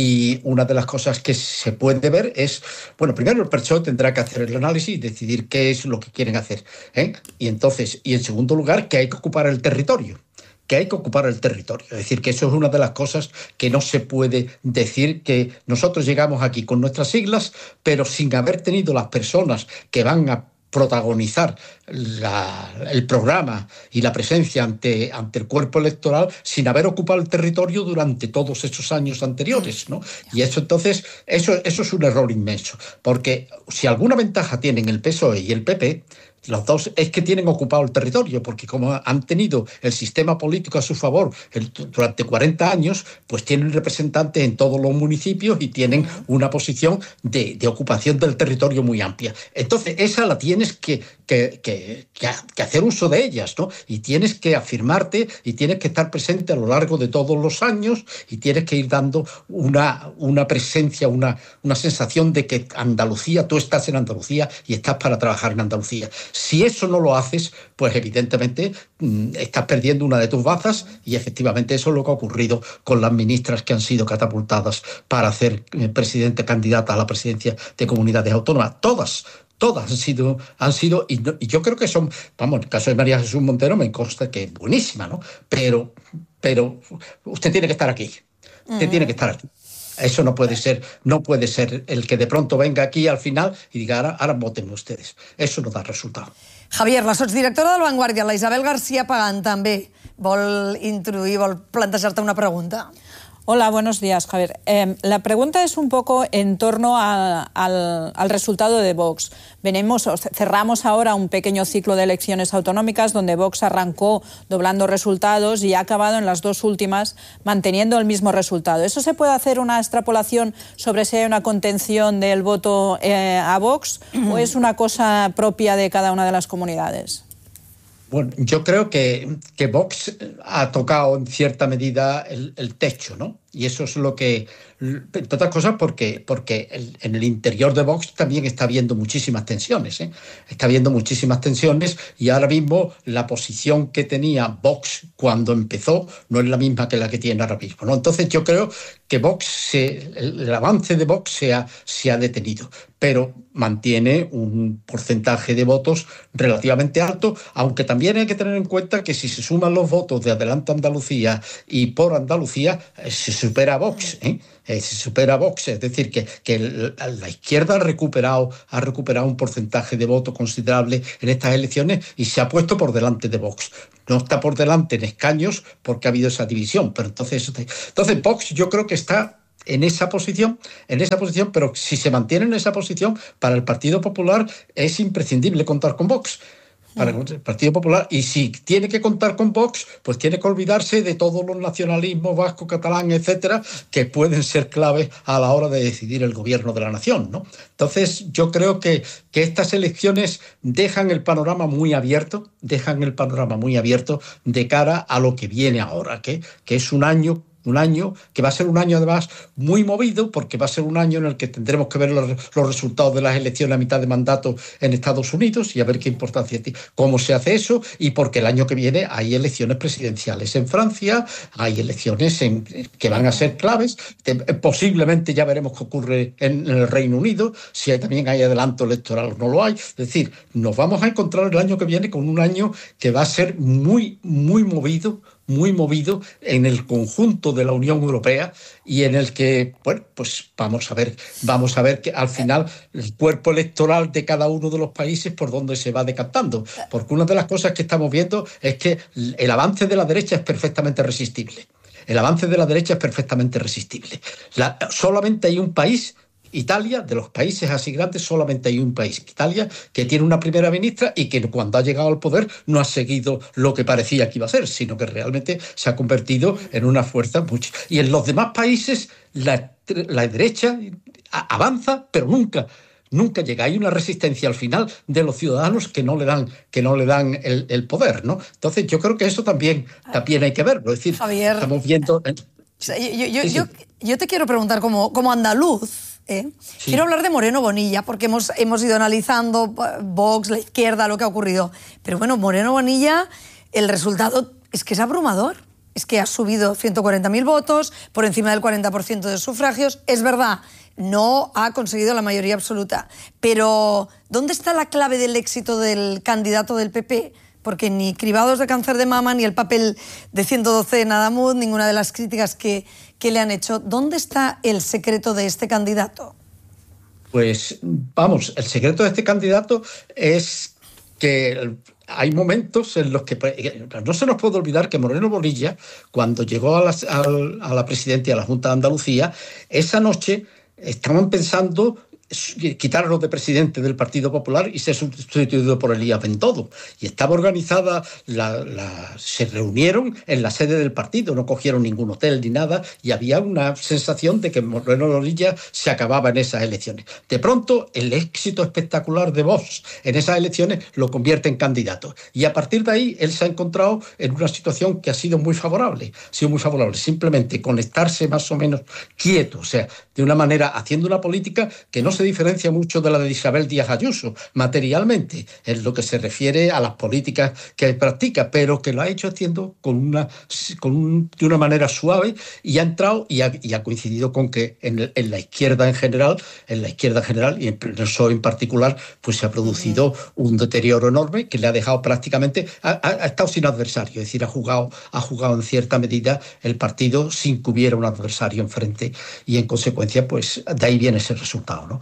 y una de las cosas que se puede ver es, bueno, primero el P S O E tendrá que hacer el análisis y decidir qué es lo que quieren hacer, ¿eh? Y entonces, y en segundo lugar, que hay que ocupar el territorio. que hay que ocupar el territorio. Es decir, que eso es una de las cosas que no se puede decir, que nosotros llegamos aquí con nuestras siglas, pero sin haber tenido las personas que van a protagonizar la, el programa y la presencia ante, ante el cuerpo electoral sin haber ocupado el territorio durante todos esos años anteriores, ¿no? Y eso entonces, eso, eso es un error inmenso, porque si alguna ventaja tienen el P S O E y el P P, los dos es que tienen ocupado el territorio, porque como han tenido el sistema político a su favor el, durante cuarenta años, pues tienen representantes en todos los municipios y tienen una posición de, de ocupación del territorio muy amplia. Entonces, esa la tienes que, que, que, que, que hacer uso de ellas, ¿no? Y tienes que afirmarte y tienes que estar presente a lo largo de todos los años y tienes que ir dando una, una presencia, una, una sensación de que Andalucía, tú estás en Andalucía y estás para trabajar en Andalucía. Si eso no lo haces, pues evidentemente mmm, estás perdiendo una de tus bazas y efectivamente eso es lo que ha ocurrido con las ministras que han sido catapultadas para ser eh, presidente candidata a la presidencia de comunidades autónomas. Todas, todas han sido, han sido y, no, y yo creo que son, vamos, en el caso de María Jesús Montero me consta que es buenísima, ¿no? Pero, pero usted tiene que estar aquí, usted uh-huh. tiene que estar aquí. Eso no puede ser, no puede ser el que de pronto venga aquí al final y diga, ara, ara voten ustedes. Eso no da resultado. Javier, la sotsdirectora de La Vanguardia, la Isabel García Pagán, també vol introduir, vol plantejar-te una pregunta. Hola, buenos días, Javier. Eh, la pregunta es un poco en torno a, al, al resultado de Vox. Venimos, cerramos ahora un pequeño ciclo de elecciones autonómicas donde Vox arrancó doblando resultados y ha acabado en las dos últimas manteniendo el mismo resultado. ¿Eso se puede hacer una extrapolación sobre si hay una contención del voto eh, a Vox o es una cosa propia de cada una de las comunidades? Bueno, yo creo que, que Vox ha tocado en cierta medida el, el techo, ¿no? Y eso es lo que, entre otras cosas, porque, porque el, en el interior de Vox también está habiendo muchísimas tensiones, ¿eh? Está habiendo muchísimas tensiones y ahora mismo la posición que tenía Vox cuando empezó no es la misma que la que tiene ahora mismo, ¿no? Entonces yo creo que Vox, se, el, el avance de Vox se ha, se ha detenido, pero mantiene un porcentaje de votos relativamente alto, aunque también hay que tener en cuenta que si se suman los votos de Adelante Andalucía y por Andalucía, se supera a Vox, ¿eh? Eh, se supera a Vox, es decir, que, que la izquierda ha recuperado, ha recuperado un porcentaje de voto considerable en estas elecciones y se ha puesto por delante de Vox. No está por delante en escaños porque ha habido esa división, pero entonces, entonces Vox yo creo que está en esa posición, en esa posición, pero si se mantiene en esa posición, para el Partido Popular es imprescindible contar con Vox. Para el Partido Popular, y si tiene que contar con Vox, pues tiene que olvidarse de todos los nacionalismos vasco, catalán, etcétera, que pueden ser claves a la hora de decidir el gobierno de la nación, ¿no? Entonces, yo creo que, que estas elecciones dejan el panorama muy abierto, dejan el panorama muy abierto de cara a lo que viene ahora, que, que es un año Un año que va a ser un año además muy movido, porque va a ser un año en el que tendremos que ver los, los resultados de las elecciones a mitad de mandato en Estados Unidos y a ver qué importancia tiene, cómo se hace eso, y porque el año que viene hay elecciones presidenciales en Francia, hay elecciones en, que van a ser claves, que posiblemente ya veremos qué ocurre en, en el Reino Unido, si hay, también hay adelanto electoral o no lo hay. Es decir, nos vamos a encontrar el año que viene con un año que va a ser muy, muy movido, muy movido en el conjunto de la Unión Europea y en el que, bueno, pues vamos a ver, vamos a ver que al final el cuerpo electoral de cada uno de los países por dónde se va decantando. Porque una de las cosas que estamos viendo es que el avance de la derecha es perfectamente resistible. El avance de la derecha es perfectamente resistible. La, solamente hay un país, Italia, de los países así grandes, solamente hay un país, Italia, que tiene una primera ministra y que cuando ha llegado al poder no ha seguido lo que parecía que iba a ser, sino que realmente se ha convertido en una fuerza mucho. Y en los demás países la, la derecha avanza, pero nunca nunca llega. Hay una resistencia al final de los ciudadanos que no le dan, que no le dan el, el poder, ¿no? Entonces yo creo que eso también, también hay que verlo. Es decir, Javier, estamos viendo... Yo, yo, yo, yo, yo te quiero preguntar como, como andaluz, ¿Eh? Sí. Quiero hablar de Moreno Bonilla, porque hemos, hemos ido analizando Vox, la izquierda, lo que ha ocurrido. Pero bueno, Moreno Bonilla, el resultado es que es abrumador. Es que ha subido ciento cuarenta mil votos, por encima del cuarenta por ciento de sufragios. Es verdad, no ha conseguido la mayoría absoluta. Pero, ¿dónde está la clave del éxito del candidato del P P? Porque ni cribados de cáncer de mama, ni el papel de ciento doce en Adamud, ninguna de las críticas que, que le han hecho. ¿Dónde está el secreto de este candidato? Pues, vamos, el secreto de este candidato es que hay momentos en los que no se nos puede olvidar que Moreno Bonilla, cuando llegó a la, a, a la presidencia de la Junta de Andalucía, esa noche estaban pensando quitarlo de presidente del Partido Popular y ser sustituido por Elías Bendodo. Y estaba organizada, la, la, se reunieron en la sede del partido, no cogieron ningún hotel ni nada, y había una sensación de que Moreno Bonilla se acababa en esas elecciones. De pronto, el éxito espectacular de Vox en esas elecciones lo convierte en candidato. Y a partir de ahí, él se ha encontrado en una situación que ha sido muy favorable. Ha sido muy favorable. Simplemente conectarse más o menos quieto, o sea, de una manera, haciendo una política que no se se diferencia mucho de la de Isabel Díaz Ayuso, materialmente, en lo que se refiere a las políticas que practica, pero que lo ha hecho haciendo con una, con un, de una manera suave y ha entrado y ha, y ha coincidido con que en, en la izquierda en general, en la izquierda en general y en el P S O E en particular, pues se ha producido un deterioro enorme que le ha dejado prácticamente, ha, ha estado sin adversario, es decir, ha jugado, ha jugado en cierta medida el partido sin que hubiera un adversario enfrente y en consecuencia, pues de ahí viene ese resultado, ¿no?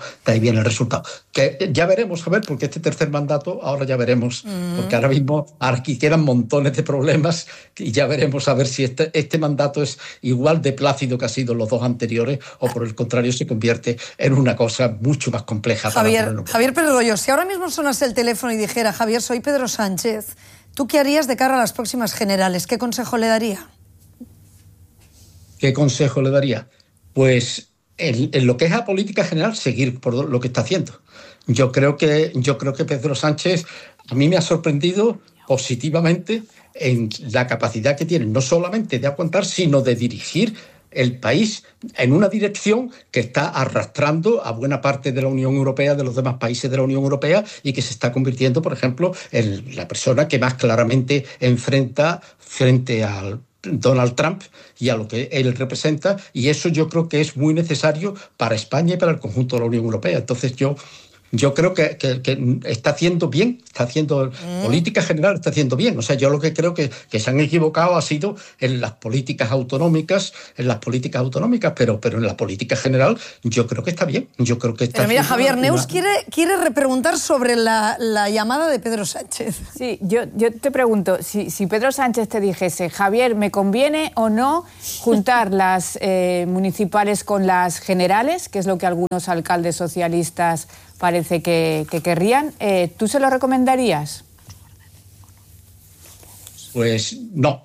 de ahí viene el resultado. Que ya veremos, a ver, porque este tercer mandato, ahora ya veremos, mm. porque ahora mismo aquí quedan montones de problemas y ya veremos a ver si este, este mandato es igual de plácido que ha sido los dos anteriores o por el contrario se convierte en una cosa mucho más compleja. Javier, para Javier Pérez Royo, si ahora mismo sonase el teléfono y dijera, Javier, soy Pedro Sánchez, ¿tú qué harías de cara a las próximas generales? ¿Qué consejo le daría? ¿Qué consejo le daría? Pues en, en lo que es la política general, seguir por lo que está haciendo. Yo creo que, yo creo que Pedro Sánchez a mí me ha sorprendido positivamente en la capacidad que tiene, no solamente de aguantar, sino de dirigir el país en una dirección que está arrastrando a buena parte de la Unión Europea, de los demás países de la Unión Europea, y que se está convirtiendo, por ejemplo, en la persona que más claramente enfrenta frente al Donald Trump y a lo que él representa, y eso yo creo que es muy necesario para España y para el conjunto de la Unión Europea. Entonces yo Yo creo que, que, que está haciendo bien, está haciendo mm. política general, está haciendo bien. O sea, yo lo que creo que, que se han equivocado ha sido en las políticas autonómicas, en las políticas autonómicas, pero, pero en la política general yo creo que está bien. Yo creo que está. Pero mira, Javier, una... Neus quiere, quiere repreguntar sobre la, la llamada de Pedro Sánchez. Sí, yo, yo te pregunto, si, si Pedro Sánchez te dijese, Javier, ¿me conviene o no juntar las eh, municipales con las generales, que es lo que algunos alcaldes socialistas parece que, que querrían? Eh, ¿Tú se lo recomendarías? Pues no.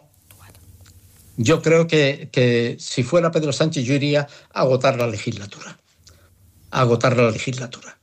Yo creo que, que si fuera Pedro Sánchez yo iría a agotar la legislatura. A agotar la legislatura.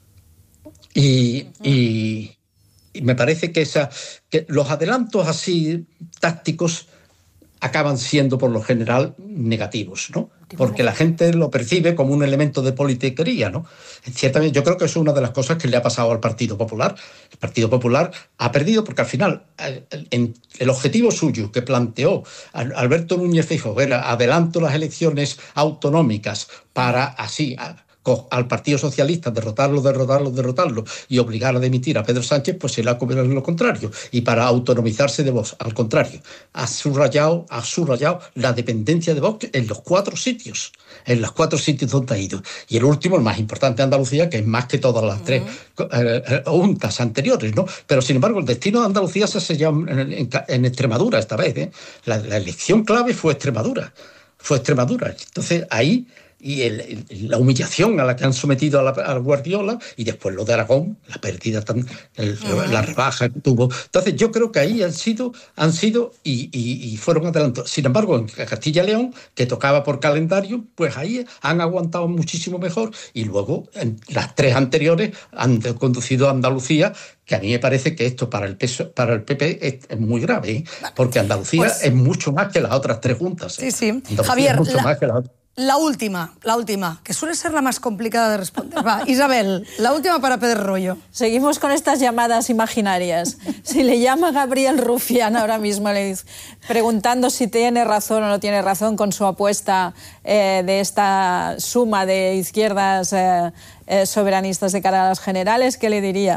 Y, y, y me parece que, esa, que los adelantos así tácticos acaban siendo por lo general negativos, ¿no? Porque la gente lo percibe como un elemento de politiquería, ¿no? Ciertamente, yo creo que eso es una de las cosas que le ha pasado al Partido Popular. El Partido Popular ha perdido porque al final el, el objetivo suyo que planteó Alberto Núñez Feijóo era adelanto las elecciones autonómicas para así al Partido Socialista, derrotarlo, derrotarlo, derrotarlo y obligar a dimitir a Pedro Sánchez, pues se le ha comido lo contrario. Y para autonomizarse de Vox, al contrario, ha subrayado, ha subrayado la dependencia de Vox en los cuatro sitios, en los cuatro sitios donde ha ido. Y el último, el más importante, Andalucía, que es más que todas las uh-huh. tres eh, juntas anteriores, ¿no? Pero sin embargo, el destino de Andalucía se ha sellado en, en, en Extremadura esta vez, ¿eh? La, la elección clave fue Extremadura, fue Extremadura. Entonces ahí y el, el, la humillación a la que han sometido a, la, a Guardiola, y después lo de Aragón, la pérdida, tan, el, la rebaja que tuvo. Entonces yo creo que ahí han sido, han sido y, y, y fueron adelantados. Sin embargo, en Castilla y León, que tocaba por calendario, pues ahí han aguantado muchísimo mejor, y luego en las tres anteriores han conducido a Andalucía, que a mí me parece que esto para el, peso, para el P P es, es muy grave, ¿eh? Porque Andalucía pues, es mucho más que las otras tres juntas, ¿eh? Sí, sí. Andalucía Javier, es mucho la... más que las otras. La última, la última, que suele ser la más complicada de responder. Va, Isabel, la última para Pedro Royo. Seguimos con estas llamadas imaginarias. Si le llama Gabriel Rufián ahora mismo, le dice, preguntando si tiene razón o no tiene razón con su apuesta eh, de esta suma de izquierdas eh, eh, soberanistas de cara a las generales, ¿qué le diría?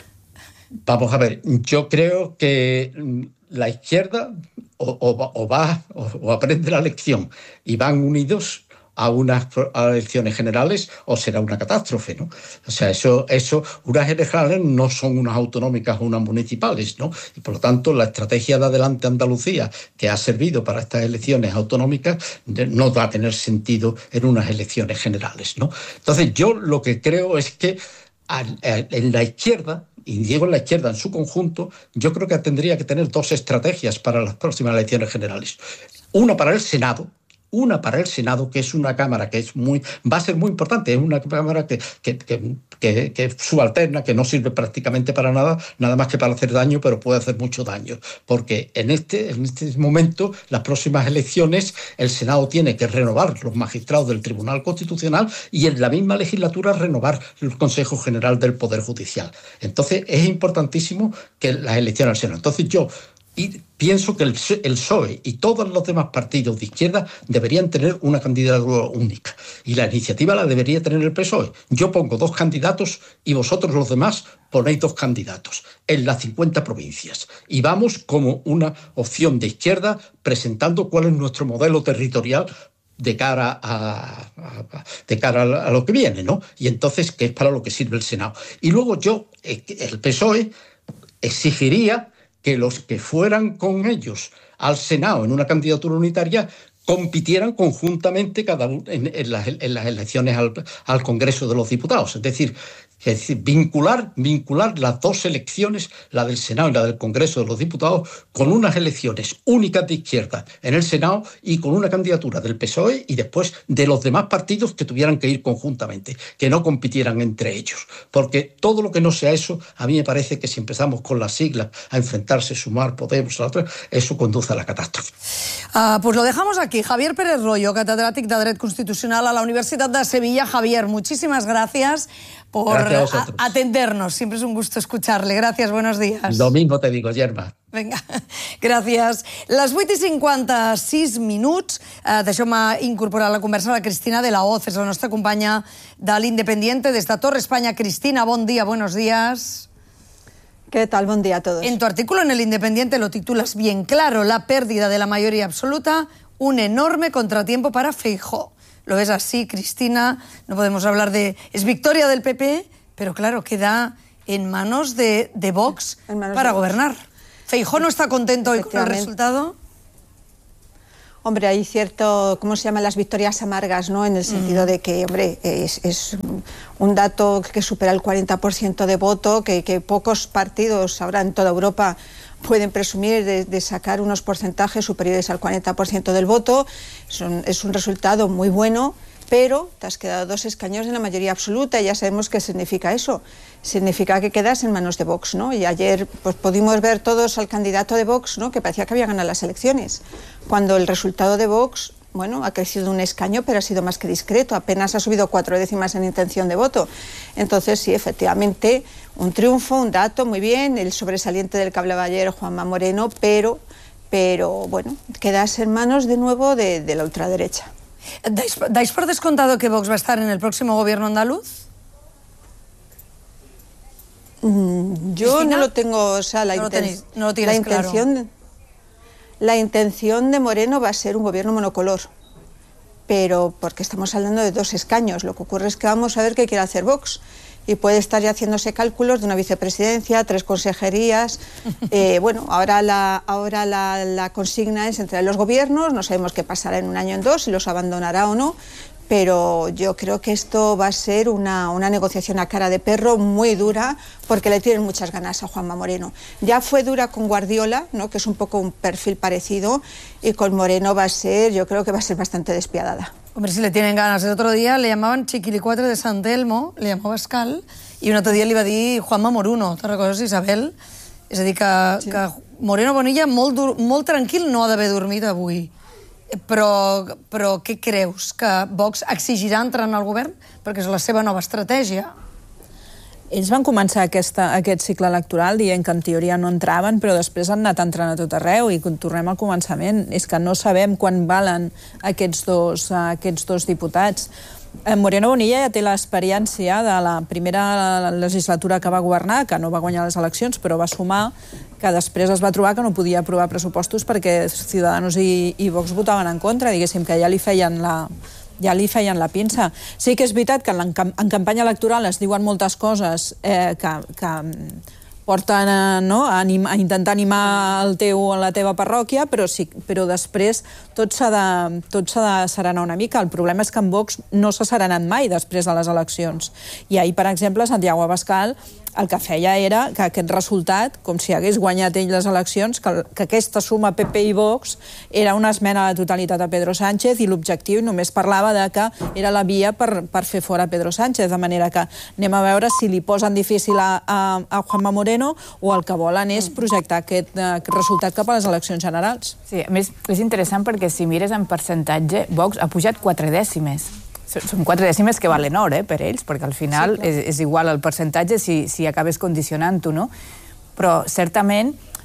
Vamos a ver, yo creo que la izquierda o, o, o va o, o aprende la lección y van unidos a unas a elecciones generales, o será una catástrofe, ¿no? O sea, eso, eso, unas generales no son unas autonómicas o unas municipales, ¿no? Y por lo tanto, la estrategia de Adelante Andalucía, que ha servido para estas elecciones autonómicas, no va a tener sentido en unas elecciones generales, ¿no? Entonces, yo lo que creo es que en la izquierda, y digo en la izquierda en su conjunto, yo creo que tendría que tener dos estrategias para las próximas elecciones generales. Una para el Senado, una para el Senado, que es una cámara que es muy, va a ser muy importante, es una cámara que, que, que, que, que es subalterna, que no sirve prácticamente para nada, nada más que para hacer daño, pero puede hacer mucho daño, porque en este, en este momento, las próximas elecciones, el Senado tiene que renovar los magistrados del Tribunal Constitucional y en la misma legislatura renovar el Consejo General del Poder Judicial. Entonces, es importantísimo que las elecciones al Senado. Entonces, yo Y pienso que el, el P S O E y todos los demás partidos de izquierda deberían tener una candidatura única. Y la iniciativa la debería tener el P S O E. Yo pongo dos candidatos y vosotros los demás ponéis dos candidatos en las cincuenta provincias. Y vamos como una opción de izquierda presentando cuál es nuestro modelo territorial de cara a, a, de cara a lo que viene, ¿no? Y entonces, ¿qué es para lo que sirve el Senado? Y luego yo, el P S O E, exigiría que los que fueran con ellos al Senado en una candidatura unitaria compitieran conjuntamente cada uno en, en, las, en las elecciones al, al Congreso de los Diputados. Es decir, es decir vincular, vincular las dos elecciones, la del Senado y la del Congreso de los Diputados, con unas elecciones únicas de izquierda en el Senado y con una candidatura del P S O E y después de los demás partidos que tuvieran que ir conjuntamente, que no compitieran entre ellos. Porque todo lo que no sea eso, a mí me parece que si empezamos con las siglas a enfrentarse, Sumar, Podemos, a la otra, eso conduce a la catástrofe. Uh, pues lo dejamos aquí. Javier Pérez Royo, catedrático de Derecho Constitucional a la Universidad de Sevilla. Javier, muchísimas gracias por gracias a atendernos. Siempre es un gusto escucharle. Gracias, buenos días. Lo mismo te digo, Gemma. Vinga, gràcies. Les vuit i cinquanta-sis minuts. Eh, Deixeu-me incorporar a la conversa la Cristina de la Hoz, és la nostra companya de l'Independiente des de Torre España. Cristina, bon dia, buenos días. ¿Qué tal? Buen día a todos. En tu artículo en el Independiente lo titulas bien claro, la pérdida de la mayoría absoluta, un enorme contratiempo para Feijóo. ¿Lo ves así, Cristina? No podemos hablar de... Es victoria del P P, pero claro, queda en manos de, de Vox manos para de gobernar. Vox. ¿Feijóo no está contento hoy con el resultado? Hombre, hay cierto, ¿cómo se llaman las victorias amargas, ¿no? En el sentido mm. de que, hombre, es, es un dato que supera el cuarenta por ciento de voto, que, que pocos partidos ahora en toda Europa pueden presumir de, de sacar unos porcentajes superiores al cuarenta por ciento del voto. Es un, es un resultado muy bueno, pero te has quedado dos escaños en la mayoría absoluta y ya sabemos qué significa eso. Significa que quedas en manos de Vox, ¿no? Y ayer pues, pudimos ver todos al candidato de Vox, ¿no? Que parecía que había ganado las elecciones, cuando el resultado de Vox, bueno, ha crecido un escaño, pero ha sido más que discreto, apenas ha subido cuatro décimas en intención de voto. Entonces, sí, efectivamente, un triunfo, un dato, muy bien, el sobresaliente del que hablaba ayer Juanma Moreno, pero, pero bueno, quedas en manos de nuevo de, de la ultraderecha. ¿Dais, ¿Dais por descontado que Vox va a estar en el próximo gobierno andaluz? Mm, yo ¿Cristina? no lo tengo, o sea, la, no inten lo tenéis, no lo tienes la intención, claro. La intención de Moreno va a ser un gobierno monocolor, pero porque estamos hablando de dos escaños. Lo que ocurre es que vamos a ver qué quiere hacer Vox. Y puede estar ya haciéndose cálculos de una vicepresidencia, tres consejerías. Eh, bueno, ahora, la, ahora la, la consigna es entre los gobiernos, no sabemos qué pasará en un año o en dos, si los abandonará o no, pero yo creo que esto va a ser una, una negociación a cara de perro muy dura, porque le tienen muchas ganas a Juanma Moreno. Ya fue dura con Guardiola, ¿no? Que es un poco un perfil parecido, y con Moreno va a ser, yo creo que va a ser bastante despiadada. Hombre, si le tienen ganas. El otro día le llamaban Chiquilicuatre de Sant Elmo, le llamó Bascal, i un altre dia li va dir Juanma Moruno. Te'n recordes, Isabel? És a dir, que, sí. que Moreno Bonilla molt, molt tranquil no ha d'haver dormit avui. Però, però què creus? Que Vox exigirà entrar en el govern? Perquè és la seva nova estratègia. Ells van començar aquesta, aquest cicle electoral dient que en teoria no entraven, però després han anat entrant a tot arreu i tornem al començament. És que no sabem quan valen aquests dos, aquests dos diputats. Moreno Bonilla ja té l'experiència de la primera legislatura que va governar, que no va guanyar les eleccions, però va sumar, que després es va trobar que no podia aprovar pressupostos perquè Ciudadanos i, i Vox votaven en contra, diguéssim, que ja li feien la... ja li feien la pinça. Sí que és veritat que en, en campanya electoral es diuen moltes coses eh, que, que porten a, no, a, anim, a intentar animar el teu, la teva parròquia, però, sí, però després tot s'ha de, tot s'ha de serenar una mica. El problema és que en Vox no s'ha serenat mai després de les eleccions. I ahir, per exemple, Santiago Abascal el que feia era que aquest resultat, com si hagués guanyat ell les eleccions, que, que aquesta suma P P i Vox era una esmena a la totalitat a Pedro Sánchez i l'objectiu només parlava de que era la via per, per fer fora Pedro Sánchez, de manera que anem a veure si li posen difícil a, a, a Juanma Moreno o el que volen és projectar aquest, aquest resultat cap a les eleccions generals. Sí, a més, és interessant perquè si mires en percentatge, Vox ha pujat quatre dècimes. Són quatre dècimes que valen or, eh, per ells, perquè al final sí, és, és igual el percentatge si, si acabes condicionant-ho, no? Però certament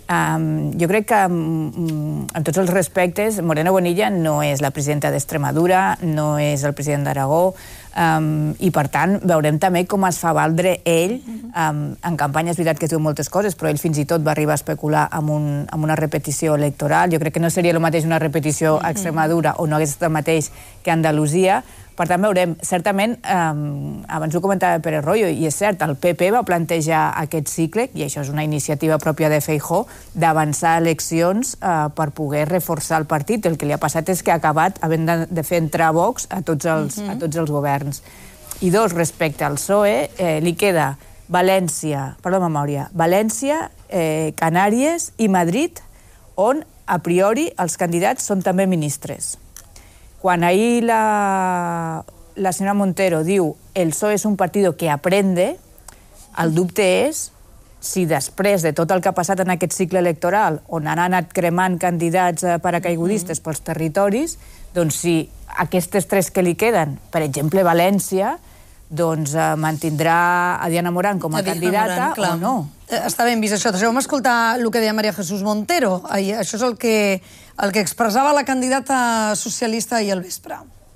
Um, jo crec que, um, en tots els respectes, Moreno Bonilla no és la presidenta d'Extremadura, no és el president d'Aragó, um, i per tant veurem també com es fa valdre ell. Um, en campanya és veritat que es diu moltes coses, però ell fins i tot va arribar a especular amb, un, amb una repetició electoral. Jo crec que no seria el mateix una repetició a Extremadura o no hagués estat el mateix que a Andalusia. Per tant, veurem, certament, eh, abans ho comentava Pérez Royo, i és cert, el P P va plantejar aquest cicle, i això és una iniciativa pròpia de Feijóo, d'avançar eleccions eh, per poder reforçar el partit. El que li ha passat és que ha acabat havent de, de fer entrar Vox a tots els, uh-huh. a tots els governs. I dos, respecte al P S O E, eh, li queda València, perdó, memòria, València, eh, Canàries i Madrid, on, a priori, els candidats són també ministres. Quan ahir la, la senyora Montero diu el P S O E és un partit que aprende, el dubte és si després de tot el que ha passat en aquest cicle electoral, on han anat cremant candidats paracaigudistes pels territoris, doncs si aquestes tres que li queden, per exemple València, doncs eh, mantindrà a Diana Morán com a Diana candidata Morán, o no. Està ben vist això. Deixeu-me escoltar el que deia María Jesús Montero. Això és el que, el que expressava la candidata socialista ahir al vespre.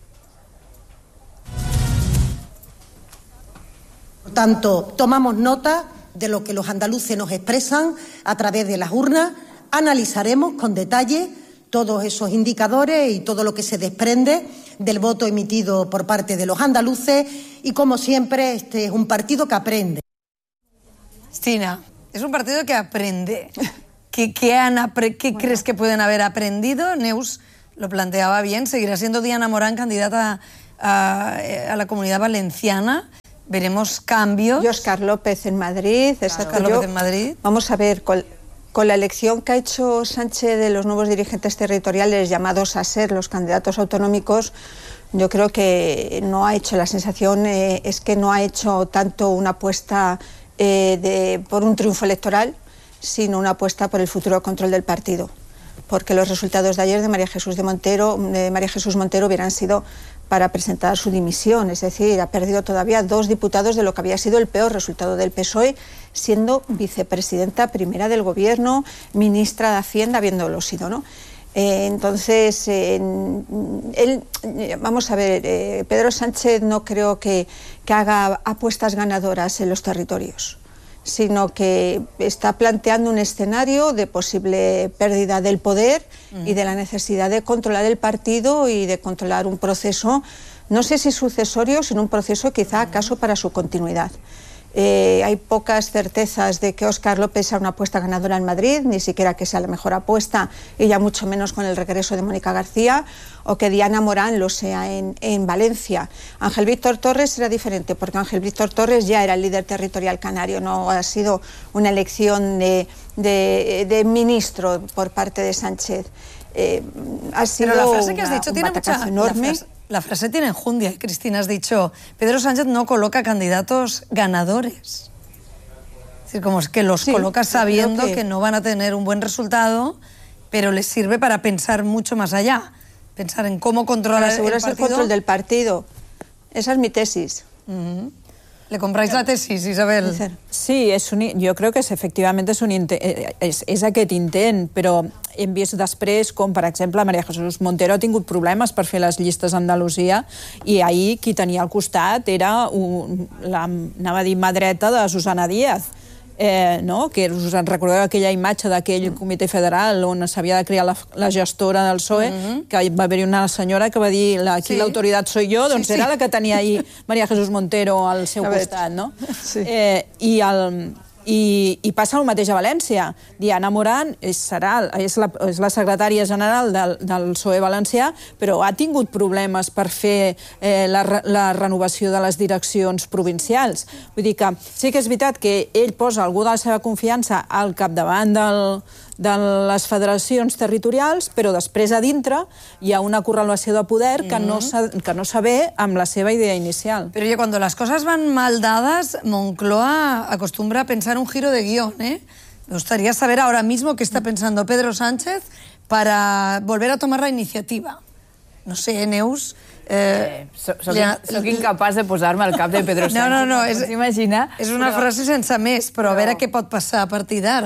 Por tanto, tomamos nota de lo que los andaluces nos expresan a través de las urnas, analizaremos con detalle todos esos indicadores y todo lo que se desprende del voto emitido por parte de los andaluces y, como siempre, este es un partido que aprende. Cristina, es un partido que aprende. ¿Qué, qué, han apre ¿Qué bueno. crees que pueden haber aprendido? Neus lo planteaba bien. ¿Seguirá siendo Diana Morán candidata a, a la Comunidad Valenciana? ¿Veremos cambios? Y Óscar López en Madrid. Claro. Óscar López en Madrid. Vamos a ver, con, con la elección que ha hecho Sánchez de los nuevos dirigentes territoriales llamados a ser los candidatos autonómicos, yo creo que no ha hecho, la sensación eh, es que no ha hecho tanto una apuesta Eh, de, por un triunfo electoral, sino una apuesta por el futuro control del partido. Porque los resultados de ayer de María Jesús de Montero, de María Jesús Montero hubieran sido para presentar su dimisión. Es decir, ha perdido todavía dos diputados de lo que había sido el peor resultado del P S O E, siendo vicepresidenta primera del Gobierno, ministra de Hacienda, habiéndolo sido, ¿no? Eh, entonces, eh, él, vamos a ver, eh, Pedro Sánchez no creo que, que haga apuestas ganadoras en los territorios, sino que está planteando un escenario de posible pérdida del poder uh-huh. y de la necesidad de controlar el partido y de controlar un proceso, no sé si sucesorio, sino un proceso quizá acaso para su continuidad. Eh, hay pocas certezas de que Óscar López sea una apuesta ganadora en Madrid, ni siquiera que sea la mejor apuesta, y ya mucho menos con el regreso de Mónica García, o que Diana Morán lo sea en, en Valencia. Ángel Víctor Torres era diferente, porque Ángel Víctor Torres ya era el líder territorial canario, no ha sido una elección de, de, de ministro por parte de Sánchez. Eh, ha sido Pero la frase que has una, dicho un tiene mucha enorme. La frase, la frase tiene enjundia, Cristina. Has dicho, Pedro Sánchez no coloca candidatos ganadores. Es decir, como es que los sí, coloca sabiendo que... que no van a tener un buen resultado, pero les sirve para pensar mucho más allá. Pensar en cómo controlar para asegurarse el partido. el control del partido. Esa es mi tesis. Uh-huh. ¿Le compráis la tesis, Isabel? Sí, és un, jo crec que és, efectivament és, un intent, és, és aquest intent, però hem vist després com, per exemple, María Jesús Montero ha tingut problemes per fer les llistes a Andalusia i ahir qui tenia al costat era un, la, anava a dir mà dreta de Susana Díaz. Eh, no? Que us en recordeu aquella imatge d'aquell comitè federal on s'havia de crear la, la gestora del P S O E, mm-hmm. que va haver-hi una senyora que va dir aquí sí. l'autoritat soy yo, doncs sí, sí. era la que tenia ahir María Jesús Montero al seu costat, no? Sí. Eh, i, el, i, i passa el mateix a València. Diana Morán és, serà, és, la, és la secretària general del, del P S O E valencià, però ha tingut problemes per fer eh, la, la renovació de les direccions provincials. Vull dir que sí que és veritat que ell posa algú de la seva confiança al capdavant del, de les federacions territorials, però després a dintre hi ha una correlació de poder que, no, que no s'avé amb la seva idea inicial. Pero oye, cuando las cosas van mal dadas, Moncloa acostumbra a pensar un giro de guión, ¿eh? Me gustaría saber ahora mismo qué está pensando Pedro Sánchez para volver a tomar la iniciativa. No sé, Neus... Eh, soc, soc, soc incapaç de posar-me al cap de Pedro Sánchez. No, no, no, és, imagina, és una però... frase sense més, però a veure què pot passar a partir d'ara.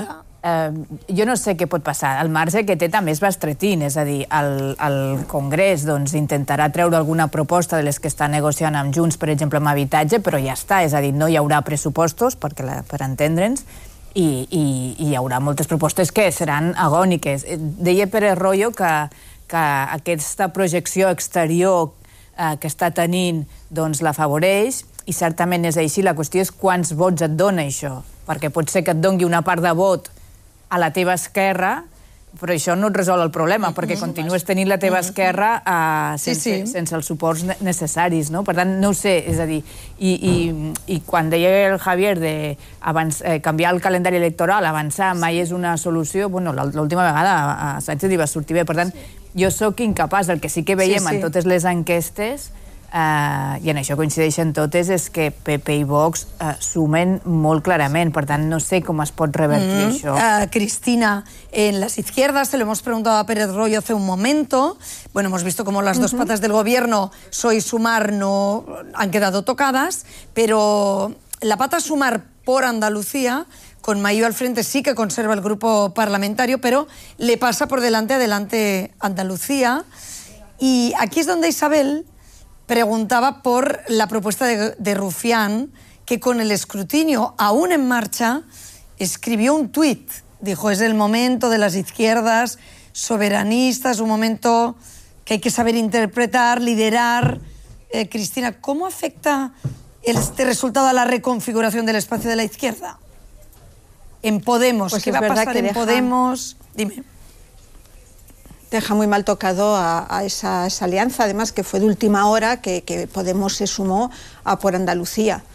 Eh, jo no sé què pot passar. El marge que té també és bastretint, és a dir, el, el Congrés doncs, intentarà treure alguna proposta de les que està negociant amb Junts, per exemple, amb habitatge, però ja està, és a dir, no hi haurà pressupostos, perquè la, per entendre'ns, i, i, i hi haurà moltes propostes que seran agòniques. Deia Pérez Royo que, que aquesta projecció exterior eh, que està tenint doncs, la favoreix, i certament és així. La qüestió és quants vots et dona això, perquè pot ser que et dongui una part de vot a la teva esquerra, però això no et resol el problema, perquè continues tenint la teva esquerra uh, sense, sí, sí. sense els suports necessaris, no? Per tant, no ho sé, és a dir, i, i, i quan deia el Javier de abans, eh, canviar el calendari electoral, avançar, mai és una solució, bueno, l'última vegada a Sánchez li va sortir bé, per tant, jo sóc incapaç, el que sí que veiem sí, sí. en totes les enquestes, Uh, i en això coincideixen totes, és que P P i Vox uh, sumen molt clarament, per tant no sé com es pot revertir mm-hmm. això. Uh, Cristina, en las izquierdas, se lo hemos preguntado a Pérez Royo hace un momento, bueno, hemos visto cómo las mm-hmm. dos patas del gobierno, P S O E y Sumar, no han quedado tocadas, pero la pata Sumar por Andalucía, con Mayo al frente, sí que conserva el grupo parlamentario, pero le pasa por delante adelante Andalucía, y aquí es donde Isabel preguntaba por la propuesta de, de Rufián, que con el escrutinio aún en marcha escribió un tuit. Dijo, es el momento de las izquierdas soberanistas, un momento que hay que saber interpretar, liderar. Eh, Cristina, ¿cómo afecta este resultado a la reconfiguración del espacio de la izquierda? En Podemos, pues ¿qué va a pasar en deja... Podemos? Dime. Deja muy mal tocado a, a esa, esa alianza, además que fue de última hora que, que Podemos se sumó a por Andalucía.